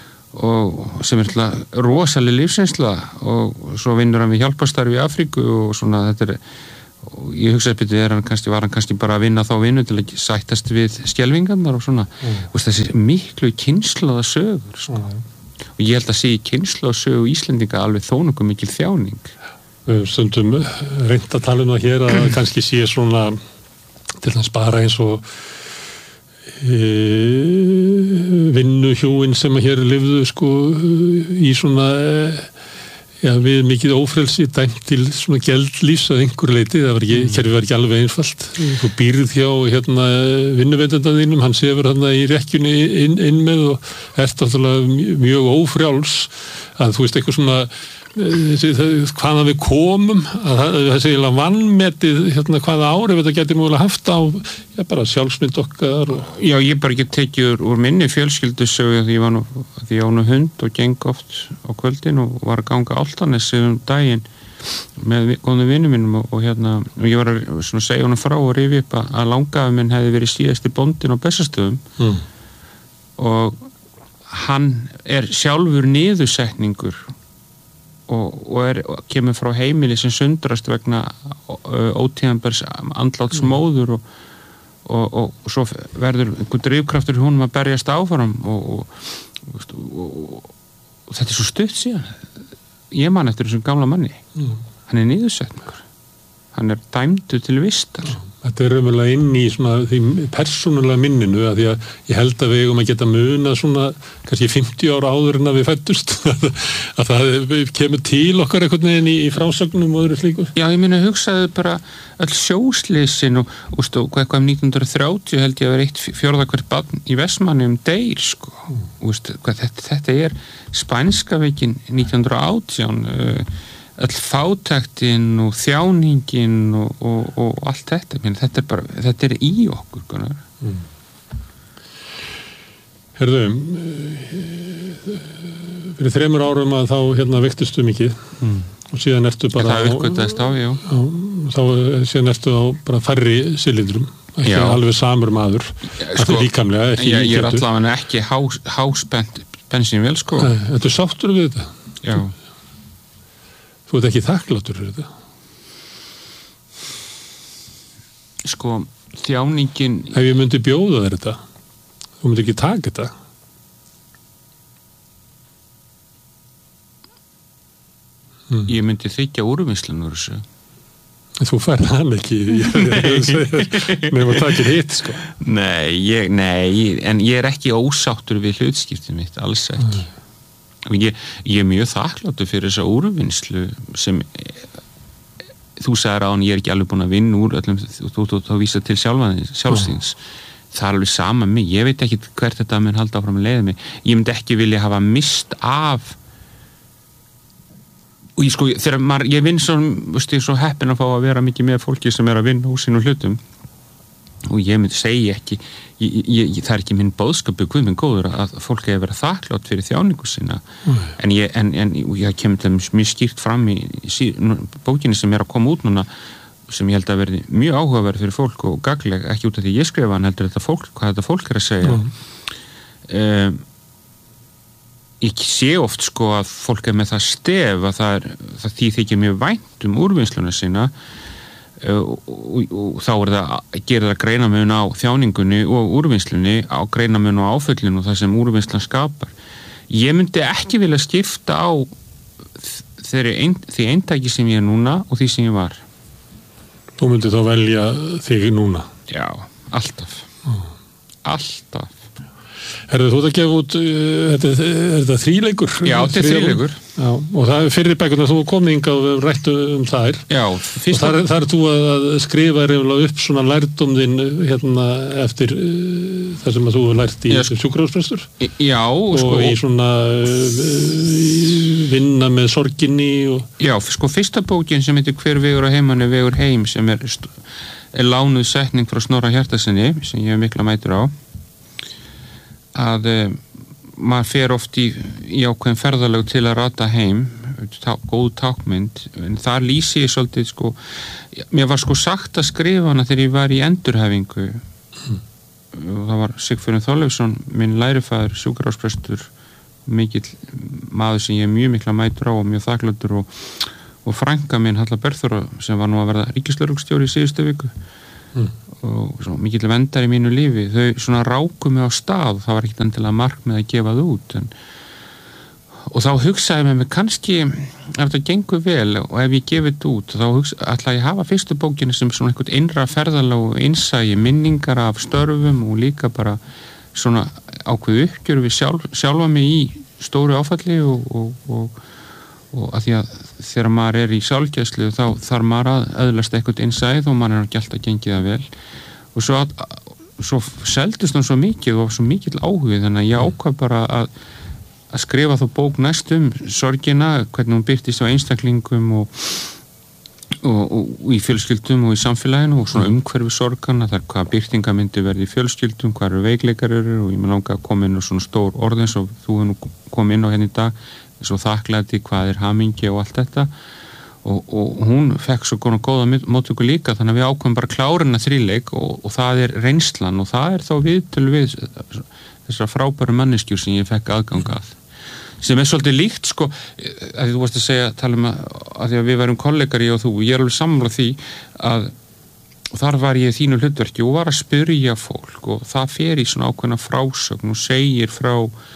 og sem er rosaleg lífsreynsla og svo vinnur hann við hjálparstarfi í Afríku og svona þetta er og ég hugsa að byrju er hann kannski, var hann kannski bara að vinna þá vinnu til að sættast við skelfingarnar og svona mm. og þessi miklu kynslaða sögur sko. mm. og ég held að sé í kynslaða sögu Íslendinga alveg þó nokkuð mikil þjáning. Stundum reynt að tala um það hér að kannski sé svona til þess bara eins og e, vinnuhjúin sem hér lifðu sko í svona já, við mikið ófrelsi dæmt til svona geldlífs að einhver leiti, það var ekki, kerfið var ekki alveg einfalt. Þú býrð hjá hérna vinnuveitanda þínum, hann sefur hérna í rekkjunni inn, inn með og ert náttúrulega mjög ófrjáls að þú veist eitthvað svona hvaðan við komum að það sé eiginlega vannmetið hérna, hvaða áhrif þetta getur múlega haft á já, bara sjálfsmynd okkar og... Já, ég bara ekki tekið úr minni fjölskyldusögu því ég var nú, því ég á nú hund og geng oft á kvöldin og var að ganga Álftanessi um daginn með góðum vinnum mínum og, og hérna og ég var að svona, segja honum frá og rifi upp að langafi minn hefði verið síðasti bóndinn á Bessastöðum mm. og hann er sjálfur niðursetningur og, og, er, og kemur frá heimili sem sundrast vegna ótíðanbærs andláts móður og, og, og, og svo verður einhver drifkraftur í honum að berjast áfram og, og, og, og þetta er svo stutt síðan ég man eftir þessum gamla manni mm. hann er niðursetningur hann er dæmdur til vistar mm. Þetta er raunverulega inn í svona því persónulega minninu að því að ég held að við eigum að geta muna svona kannski fimmtíu ára áður en að við fættust að það kemur til okkar einhvern veginn í, í frásögnum og öðru slíku. Já, ég meina hugsaðu bara öll sjóslysin og, og stu, eitthvað um nítján hundruð þrjátíu held ég að vera eitt fjórða hvert barn í Vestmanni um deyr sko. Mm. Og, stu, hvað, þetta, þetta er spænska veikin nítján hundruð og átján uh, öll fátæktin og þjáningin og, og, og allt þetta Meni, þetta er bara, þetta er í okkur mm. Herðu fyrir þremur árum að þá hérna vektustu mikið mm. og síðan ertu bara það uppgötaðist á, já. á þá síðan ertu á bara færri silindrum ekki já. Alveg samur maður sko, líkamlega ekki ég, ég er allavega ekki hás, háspennt bensínvél sko Þetta er sáttur við þetta Já Þú ert ekki þakklátur fyrir þetta? Sko, þjáningin... Ef ég myndi bjóða þér þetta, þú myndi ekki taka þetta? Hmm. Ég myndi þykja úrvinnslun úr þessu. Þú færð hann ekki, nefnum að taka hitt, sko. Nei, ég, nei, en ég er ekki ósáttur við hlutskiptið mitt, alls ekki. Hmm. Og ég, ég er mjög þakkláttur fyrir þessa úrvinnslu sem þú sagðir á hann, ég er ekki alveg búin að vinna úr öllum, þú, þú, þú vísa til sjálfsins oh. það er alveg sama mig, ég veit ekki hvert þetta mun halda áfram að leiða mig, ég myndi ekki vilja hafa mist af og ég sko, þegar maður, ég vinn svo, veist ég, svo heppin að fá að vera mikið með fólki sem er að vinna úr sínum hlutum og ég myndi segja ekki ég, ég, ég, það er ekki minn boðskapu Guð minn góður að fólk hefur verið þakklátt fyrir þjáningu sína mm. en ég, en, en, ég kemur það mjög skýrt fram í, í sí, bókinni sem er að koma út núna sem ég held að verði mjög áhugaverð fyrir fólk og gagleg, ekki út af því ég skrifa hann heldur þetta fólk, hvað þetta fólk er að segja mm. um, ég sé oft sko að fólk er með það stef að það, er, það því þykir mjög vænt um úrvinnsluna sína Og, og, og þá er það að gera það greinamun á þjáningunni og úrvinnslunni á greinamun og áföllinu og það sem úrvinnslan skapar ég myndi ekki vilja skipta á ein, því eintæki sem ég er núna og því sem ég var Þú myndi þá velja þig núna Já, alltaf mm. alltaf Herðu, þú ert að gefa út, uh, þetta, er þetta þríleikur? Já, þetta er þríleikur. Já, og það er fyrir bækurnar þú komið hingað og við rættu um þær. Já, fyrst. Og þar, þar er þú að skrifa reyðulega upp svona lærdóm þinn hérna eftir uh, það sem að þú hefur lært í ja, sjúkrahúsprestur. Já. Og sko, í svona uh, vinna með sorginni og... Já, sko, fyrsta bókin sem heitir Hver vegur á heimann er vegur heim sem er, er lánuð setning frá Snorra Hjartarsyni sem ég hef mikla mætur á. Að um, maður fer oft í, í ákveðin ferðalög til að rata heim, tá, góð tákmynd, en þar lýsi ég svolítið sko, mér var sko sagt að skrifa hana þegar ég var í endurhæfingu mm. og það var Sigfússon Þorleifsson, minn lærifæður, sjúkrahúsprestur, mikill maður sem ég er mjög mikla mætur á og mjög þakklátur og, og frænka minn Halla Bergþóra sem var nú að verða ríkislögreglustjóri í síðustu viku mm. og svo mikill vendar í mínu lífi, þau svona ráku mig á stað, það var ekkert endilega markmið að gefa það út en, og þá hugsaði með mig kannski ef þetta gengur vel og ef ég gefið þetta út þá hugsa, ætla ég að hafa fyrstu bókinu sem svona einhvern innra ferðalag og innsæi, minningar af störfum og líka bara svona ákveð uppgjör við sjálf, sjálfa mig í stóru áfalli og, og, og og að því að þegar maður er í sjálfgæslu þá þarf maður að öðlast eitthvað innsæð og maður er ekki alltaf gengið það vel og svo, að, svo seldist hann svo mikið og svo mikill áhugið þannig að ég ákvað bara að, að skrifa þá bók næst um sorgina, hvernig hún birtist á einstaklingum og, og, og í fjölskyldum og í samfélaginu og svona umhverfi sorgana, þar hvað birtinga myndi verði í fjölskyldum, hvað eru veikleikar eru og ég með langa að koma inn á svona stór orð eins og þú hefur nú komið inn á henni í dag svo þakklæti, hvað er hamingja og allt þetta og, og hún fekk svo góða móttöku líka þannig að við ákveðum bara klárina þríleik og, og það er reynslan og það er þá viðtöl við þessar frábæru manneskjur sem ég fekk aðgang að sem er svolítið líkt sko að því þú varst að segja tala um að, að því að við værum kollegar ég og þú, ég er alveg sammála því að þar var ég í þínu hlutverki og var að spyrja fólk og það fer í svona ákveðna frásögn og segir frá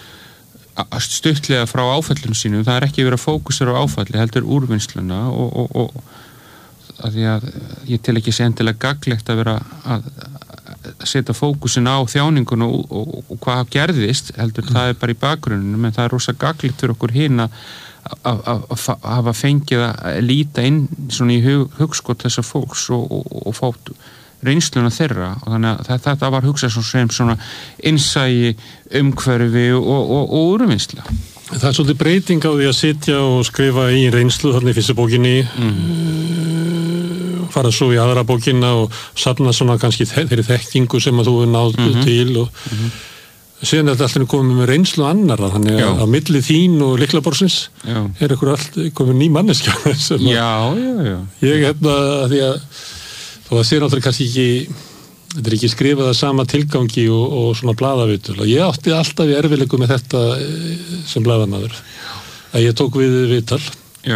stuttlega frá áfallinu sínum, það er ekki verið að fókusera á áfalli, heldur úrvinnsluna og, og, og að því að ég tel ekki sé endilega gagnlegt að vera að setja fókusin á þjáningun og, og, og hvað gerðist, heldur mm. það er bara í bakgrunnum, en það er rosa gagnlegt fyrir okkur hina að hafa fengið að líta inn svona í hug, hugskot þessa fólks og, og, og fótt reynsluna þeirra og þannig að þetta var hugsað sem svona innsæi, umhverfi og, og, og úrvinnsla. Það er svolítið breyting á því að sitja og skrifa í reynslu þarna í fyrstu bókinni mm. uh, fara svo í aðra bókina og safna svona kannski þeirri þekkingu sem að þú er náð mm-hmm. til og mm-hmm. síðan er þetta alltaf komið með reynslu annarra þannig að já. Á milli þín og Liklaborgsins er ykkur alltaf komið ný manneskja sem já, já, já. Ég hefna að því að og það sé náttúrulega kannski ekki þetta er ekki skrifað að sama tilgangi og, og svona blaðavitul og ég átti alltaf í erfiðleikum með þetta sem blaðamaður að ég tók við viðtal Já.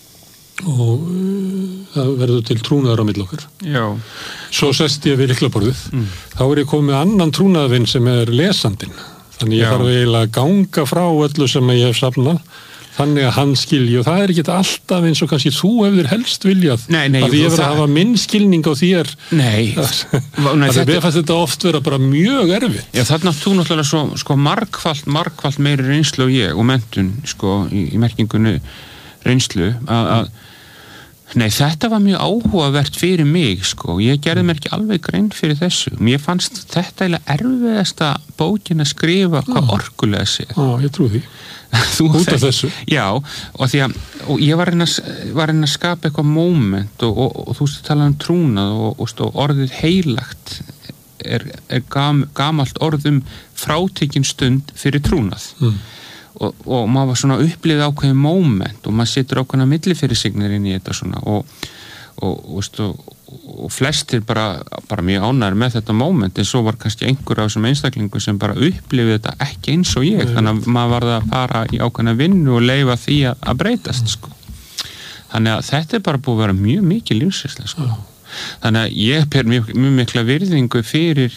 Og uh, það verður til trúnaðar á milli okkar Já. Svo sest ég við Liklaborðið mm. þá er ég komið annan trúnaðarvinn sem er lesandinn þannig ég Já. Þarf eiginlega að ganga frá öllu sem ég hef safnað þannig að hann skilji og það er ekki alltaf eins og kannski þú hefur helst viljað nei, nei, að ég verður að hafa minn skilning á þér Nei, nei þetta... Mér fannst þetta oft vera bara mjög erfitt Já, þarna þú náttúrulega svo sko, margfalt, margfalt meiri reynslu og ég og menntun sko, í, í merkingunni reynslu að, að nei, þetta var mjög áhugavert fyrir mig sko, ég gerði mér ekki alveg grein fyrir þessu, mér fannst þetta eiginlega erfiðasta bókin að skrifa hvað orkulega sé Já, ég trú því út af þessu já, og því að og ég var að reyna að skapa eitthvað moment og, og, og þú veist að tala um trúnað og, og, og orðið heilagt er, er gam, gamalt orð um frátekin stund fyrir trúnað mm. og, og maður var svona upplifið ákveðið moment og maður setur ákveðna millifyrirsignir inn í þetta svona og, og, og, og, og flestir bara, bara mjög ánægðir með þetta moment en svo var kannski einhver af þessum einstaklingum sem bara upplifið þetta ekki eins og ég Nei. Þannig að maður varð að fara í ákveðna vinnu og leyfa því að, að breytast sko. Þannig að þetta er bara búið að vera mjög mikið lífsreynsla sko. Þannig að ég ber mjög, mjög mikla virðingu fyrir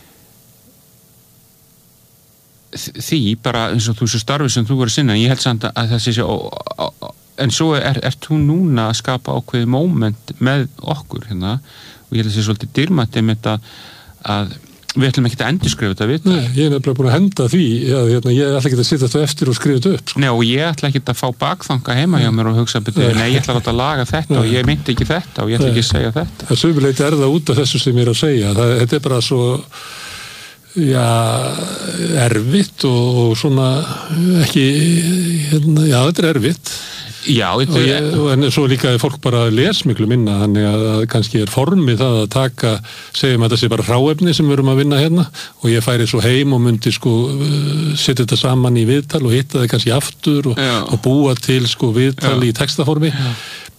því bara eins og þú svo starfið sem þú voru sinna ég held samt að það sé sér en svo er, er þú núna að skapa ákveðið moment með okkur hérna og ég held að það sé svolítið dýrmætt um þetta að, við ætlum ekki að endurskrifa þetta við. Nei, ég er nefnilega búin að henda því að hérna, ég ætla ekki að sitja þetta eftir og skrifa þetta upp. Sko. Nei, og ég ætla ekki að fá bakþanga heima hjá mér og hugsa betur, nei, ég ætla að láta laga þetta nei. Og ég myndi ekki þetta og ég ætla nei. Ekki að segja þetta. Það sömuleyti er það út af þessu sem ég er að segja. Það, þetta er bara svo já, erfitt og, og svona ekki, hérna, já, þetta er erfitt. Já, og ég, en svo líka er fólk bara að les miklu minna þannig að, að kannski er formið það að taka segjum að þetta sé bara hráefni sem við erum að vinna hérna og ég færi svo heim og myndi sko setja þetta saman í viðtal og hitta það kannski aftur og, og búa til sko viðtal Já. Í textaformi Já.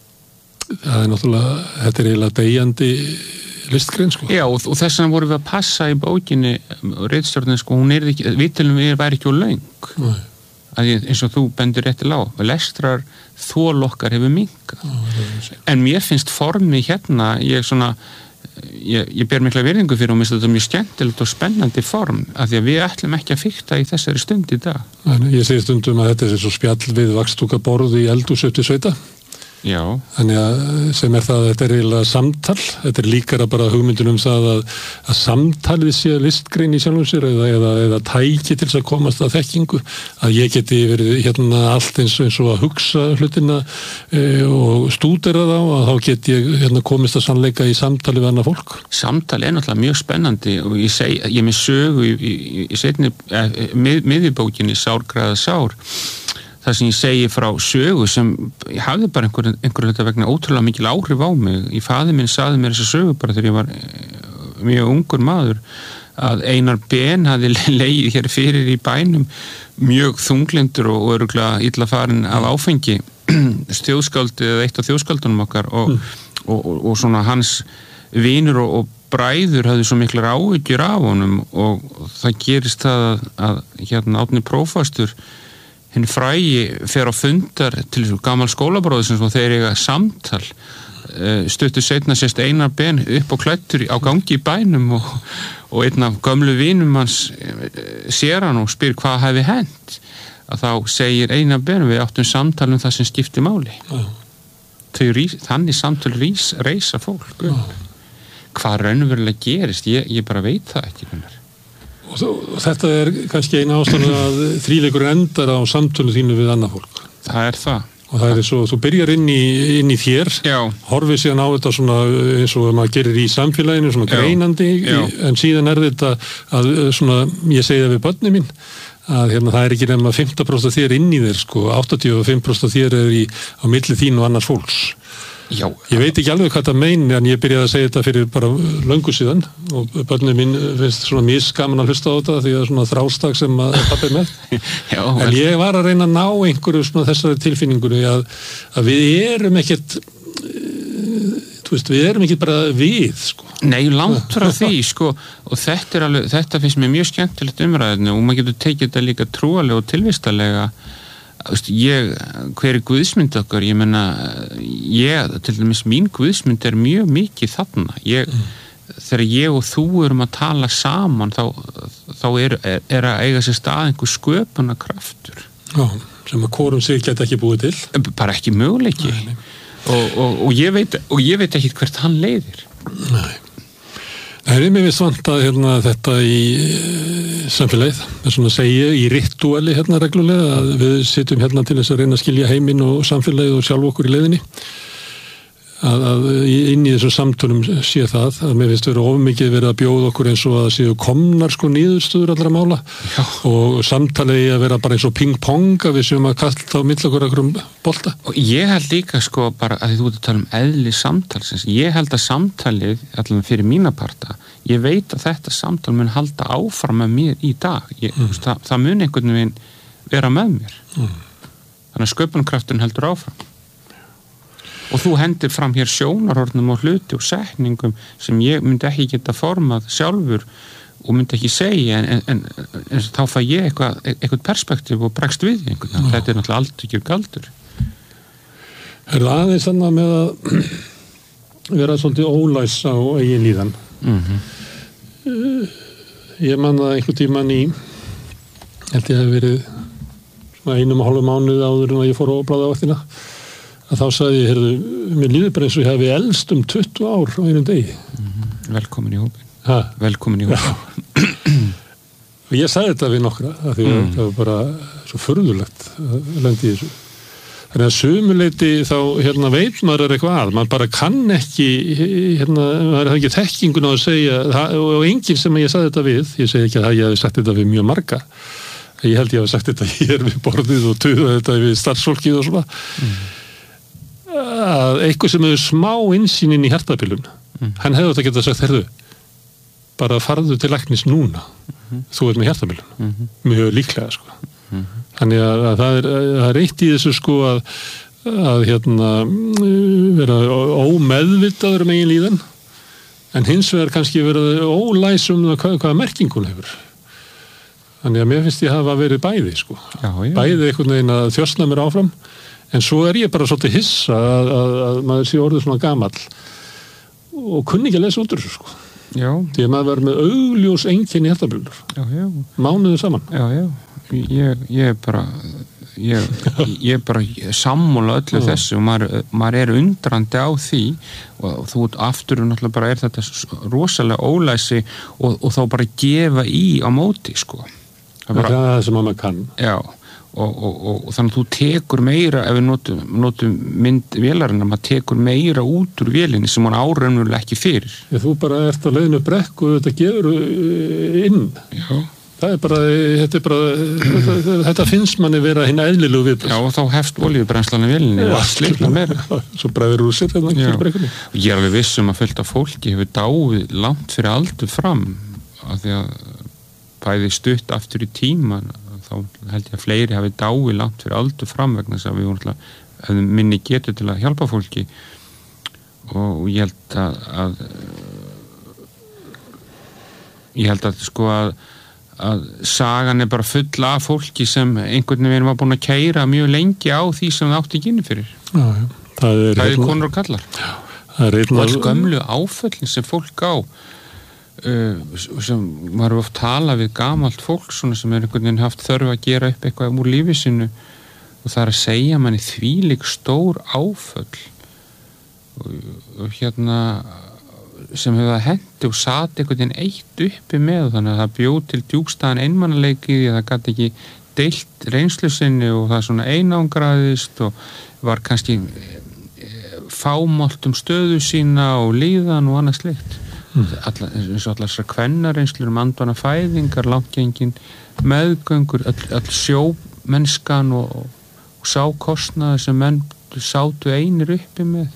Það er náttúrulega þetta er eiginlega deyjandi listgrein sko. Já og, og þess vegna vorum við að passa í bókinni ritstjórnin sko hún er ekki, viðtalum við væri ekki úr löng Nei. Að ég, eins og þú bendur réttilega á lestrar þolokkar hefur minkað en mér finnst formið hérna ég svona ég, ég ber mikla virðingu fyrir og mér finnst þetta mjög skemmtilegt og spennandi form af því að við ætlum ekki að fikta í þessari stund í dag Nei, ég segi stundum að þetta er svo spjall við vakstúkaborð í eldhús upp til sveita Já. Þannig að sem er það að þetta er eiginlega samtal, þetta er líkara bara hugmyndin um það að, að samtalið sé listgrein í sjálfum sér eða, eða, eða tæki til þess að komast að þekkingu, að ég geti verið hérna allt eins, eins og að hugsa hlutina e, og stúdera þá að þá get ég hérna komist að sannleika í samtali við annað fólk. Samtali er náttúrulega mjög spennandi og ég seg, ég með sögu í, í, í setni, eh, mið, miðjubókinni Sárgræða sár það sem ég segi frá sögu sem ég hafði bara einhver, einhver hluta vegna ótrúlega mikil áhrif á mig. Í faðir minn saði mér þessa sögu bara þegar ég var mjög ungur maður að Einar Ben hafði legið hér fyrir í bænum mjög þunglindur og örugglega illa farinn af áfengi þjóðskáldið eða eitt af þjóðskáldunum okkar og, mm. og, og, og svona hans vinur og, og bræður hafði svo miklar áhyggjur af honum og það gerist það að, að hérna Árni prófastur hinn frægi fer á fundar til gammal skólabróður sem þeir eiga samtal stuttu seinna sést Einar Ben upp og klæddur á gangi í bænum og, og einn af gömlu vinum hans sér hann og spyr hvað hefði hent að þá segir Einar Ben við áttum samtal um það sem skipti máli Já. Þau rís, þannig samtal rís, reisa fólk Já. Hvað raunverulega gerist ég, ég bara veit það ekki hvernig Og þetta er kannski eina ástæðan að þríleikur endar á samtölu þínu við annað fólk. Það er það. Og það er svo, þú byrjar inn í, inn í þér, Já. Horfið síðan á þetta svona eins og maður gerir í samfélaginu, svona greinandi, Já. en síðan er þetta að svona, ég segi það við börnin mín, að hérna það er ekki nema fimmtán prósent af þér inn í þér, sko, áttatíu og fimm prósent af þér er í, á milli þín og annars fólks. Já, ég veit ekki alveg hvað það meini en ég byrjaði að segja þetta fyrir bara löngu síðan og börnum mín finnst svona misgaman að hlusta á þetta því að svona þrástak sem að pappi er með Já, en vel. Ég var að reyna að ná einhverju svona þessari tilfinningunni að, að við erum ekkert þú veist, við erum ekkert bara við sko. Nei, langt frá því sko og þetta er alveg, þetta finnst mér mjög skemmtilegt umræðinu og maður getur tekið þetta líka trúalega og tilvistalega ég, hver er guðsmynd okkar ég menna, ég til dæmis mín guðsmynd er mjög mikið þarna ég, mm. þegar ég og þú erum að tala saman þá, þá er, er, er að eiga sér stað einhver sköpuna kraftur Já, sem að hvorum sig geta ekki búið til bara ekki möguleiki nei, nei. Og, og, og, ég veit, og ég veit ekki hvert hann leiðir Nei Það er mér vist vantað hérna, þetta í e, samfélagið, það er svona að segja í ritúali hérna reglulega að við sitjum hérna til þess að reyna að skilja heiminn og samfélagið og sjálf okkur í leiðinni að, að inn í þessum samtölum sé það að mér finnst vera ofmikið verið að bjóða okkur eins og að séu komnar sko niðurstöður allra mála Já. Og samtalið að vera bara eins og ping-pong að við séum að kasta á milli okkur okkur um bolta. Og ég held líka sko bara að þú ert að tala um eðli samtalsins, ég held að samtalið allavega fyrir mína parta, ég veit að þetta samtal mun halda áfram með mér í dag, ég, mm. veist, það, það mun einhvern veginn vera með mér mm. þannig að sköpunarkrafturinn heldur áfram og þú hendir fram hér sjónarhornum og hluti og setningum sem ég myndi ekki geta formað sjálfur og myndi ekki segja en, en, en, en þá fæ ég eitthvað, eitthvað perspektíf og bregst við einhvern veginn, þetta er náttúrulega allt ekki galdur. Er það aðeins þannig með að vera svolítið ólæs á eigin líðan? Mm-hmm. Ég man það einhvern tímann í held ég hef verið svona einum og hálfu mánuði áður en að ég fór á blaðavaktina að þá sagði ég, heyrðu, mér líður bara eins og ég hefi elst um tuttugu ár á einum degi. Mm-hmm. Velkomin í hópin. Ha? Velkomin í hópin. og ég sagði þetta við nokkra af því að Mm. það var bara svo furðulegt að lenda í þessu. Þannig að sumuleyti þá hérna, veit maður er eitthvað að, maður bara kann ekki, hérna, maður er ekki þekkingun á að segja, það, og enginn sem ég sagði þetta við, ég segi ekki að ég hef sagt þetta við mjög marga, ég held ég hef sagt þetta hér við borðið og tuða þetta við starfsfólkið og svona, mm. að eitthvað sem hefur smá innsýn inn í hjartapilun, mm. hann hefði þetta getað sagt, herðu, bara farðu til læknis núna, mm. þú ert með hjartapilun, mm. mjög líklega, sko. Mm. Þannig að, að það er, það er eitt í þessu sko að, að hérna vera ómeðvitaður um eigin líðan en hins vegar kannski vera ólæs um það hvað, hvaða merkingun hefur. Þannig að mér finnst ég hafa verið bæði sko. Já, já. Bæði einhvern veginn að þjósna mér áfram en svo er ég bara svolítið hissa að, að, að maður sé orðið svona gamall og kunni ekki að lesa út úr þessu sko. Já. Því að maður verður með augljós einkenni hjartabilur. Já, já. Mánuður saman. Já, já. Ég, ég bara ég, ég bara sammála öllu þessu og maður, maður er undrandi á því og þú aftur náttúrulega bara er þetta rosalega ólæsi og, og þá bara gefa í á móti sko. Það er bara, það sem maður kann. Já, og, og, og, og þannig að þú tekur meira ef við notum, notum mynd vélarinn maður tekur meira út úr vélinni sem hann áraunverulega ekki fyrir. Ég, þú bara ert að leiðinu brekku og þetta gefur inn. Já. Það er bara, þetta er bara, þetta, þetta finnst manni vera hinn eðlilegu viðbröð. Já, og þá hefst olíubrennslan í vélinni og allt slitna meira. Svo bræður úr sér hérna fyrir brekkunni. Og ég er alveg viss um að fullt af fólki hefur dáið langt fyrir aldur fram af því að bæði stutt aftur í tíman þá held ég að fleiri hafi dáið langt fyrir aldur fram vegna þess að við vorum alltaf minni getur til að hjálpa fólki og ég held að, að ég held að sko að að sagan er bara full af fólki sem einhvern veginn var búin að keyra mjög lengi á því sem það átti ekki inni fyrir. Já, já. Það er, það er konur og kallar. Já, það er og alls gömlu áföllin sem fólk á uh, sem maður oft tala við gamalt fólk svona sem er einhvern veginn haft þörf að gera upp eitthvað úr lífi sinu og það er að segja manni þvílík stór áföll og, og hérna sem hefur það hendi og sat einhvern veginn eitt uppi með þannig að það bjóð til djúpstæðan einmannaleiki því að það gæti ekki deilt reynslu sinni og það svona einangraðist og var kannski fámált um stöðu sína og líðan og annað slikt mm. Alla, eins og allar þessar kvennareynslu um andvana fæðingar, langtgengin meðgöngur, all, all sjómennskan og, og sákostnaði sem menn sátu einir uppi með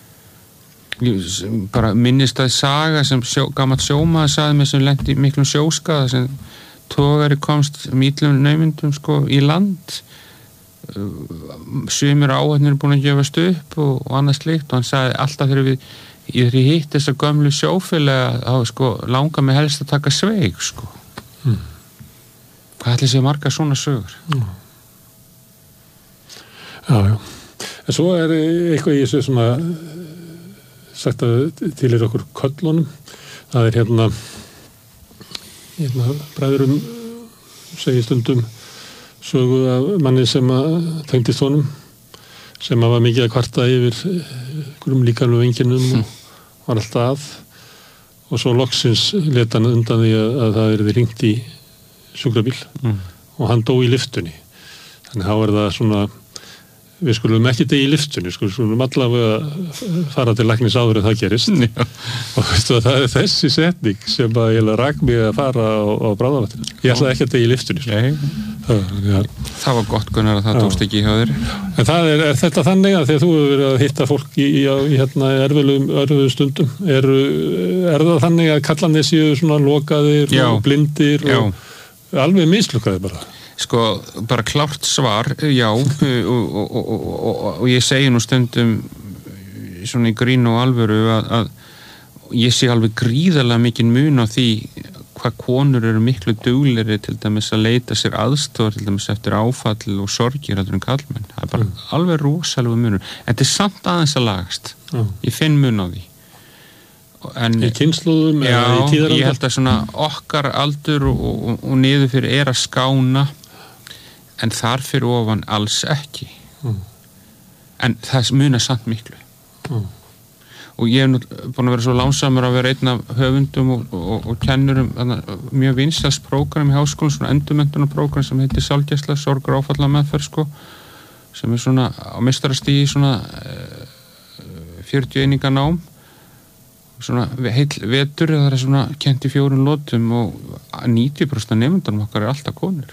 bara minnist að saga sem sjó, gamall sjómaður sagði með sem lendi miklum sjóskaða sem togari komst mítlum naumundum sko í land sumir áhætnir er búin að gefast upp og, og annað slikt og hann sagði alltaf þegar við þegar ég hitt þessa gömlu sjófélaga þá sko langar mig helst að taka sveig sko mm. hvað ætli sé margar svona sögur mm. Já, já en svo er eitthvað í þessu svona sagt að til er okkur köllunum það er hérna hérna bræðurum segir stundum sögu af manni sem að tengdist honum sem að var mikið að kvarta yfir einhverjum líkamlegum einkennum mm. og var alltaf að og svo loksins leta hann undan því að, að það er því ringt í sjúkrabíl mm. og hann dó í lyftunni þannig þá er það svona við skulum ekki degi í lyftunni, sko, skulum allavega fara til læknis áður en það gerist Já. og veistu að það er þessi setning sem að ég rak mig að fara á, á bráðavættinu. Ég ætlaði ekki að degi í lyftunni. Sko. Það, ja. það var gott Gunnar að það tókst ekki í hjá þér. En það er, er þetta þannig að þegar þú hefur verið að hitta fólk í, í, í hérna erfiðum stundum, er, er það þannig að kallanir séu svona lokaðir Já. Og blindir Já. Og alveg mislukkaðir bara? Sko, bara klárt svar, já, og, og, og, og, og ég segi nú stundum svona í grín og alvöru að, að ég sé alveg gríðarlega mikinn mun á því hvað konur eru miklu duglegri til dæmis að leita sér aðstoð til dæmis eftir áfall og sorgir heldur en kallmenn. Það er bara mm. alveg rosalega munur. En þetta er samt aðeins að lagast. Mm. Ég finn mun á því. En, í kynslóðum já, eða í tíðaranda? Ég held að svona okkar aldur og, og, og niður fyrir er að skána en þar fyrir ofan alls ekki mm. en það munar samt miklu mm. og ég hef búin að vera svo lánsamur að vera einn af höfundum og, og, og kennurum mjög vinsæls prógram í háskólanum, svona endurmenntunarprógram sem heitir Sálgæsla, sorg og áfalla meðferð sko, sem er svona á meistarastigi svona fjörutíu eininga nám, svona heill vetur, það er svona kent í fjórun lotum og níutíu prósent af nemendunum okkar er alltaf konur.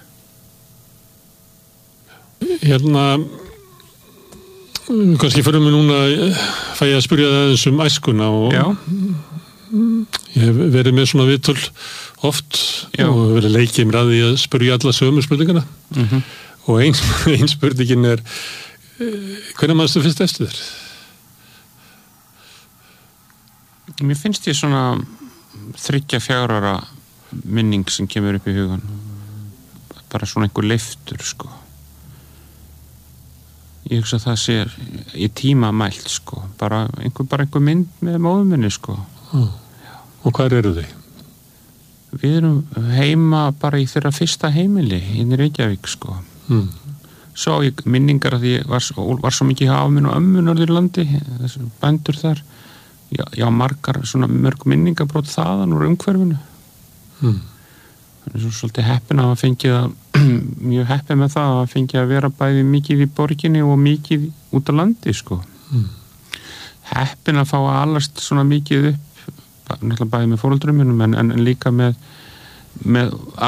Hérna kannski fyrir mig núna fæ ég að spyrja það eins um æskuna og Já. Ég hef verið með svona viðtöl oft Já. Og verið leikið mér að því að spyrja alla sömu spurningana mm-hmm. og ein, ein spurningin er hvernig mannstu fyrst eftir þér? Mér finnst ég svona þriggja fjögurra ára minning sem kemur upp í hugan, bara svona einhver leiftur sko. Ég hugsa að það sé í tíma mælt sko, bara einhver, bara einhver mynd með móðuminni sko. Mm. Og hvar eru þið? Við erum heima bara í þeirra fyrsta heimili í Reykjavík sko. Mm. Svo ég minningar að ég var, var svo mikið hafa minn og ömmu Norðurlandi, þessu bændur þar. Já, já, margar svona mörg minningabrót þaðan úr umhverfinu. Mm. Það er svo svolítið heppin að hafa fengið að mjög heppin með það að fengið að vera bæði mikið í borginni og mikið út á landi sko. Mm. Heppin að fá að alast svona mikið upp, náttúrulega bæði með foreldrum mínum en, en líka með, með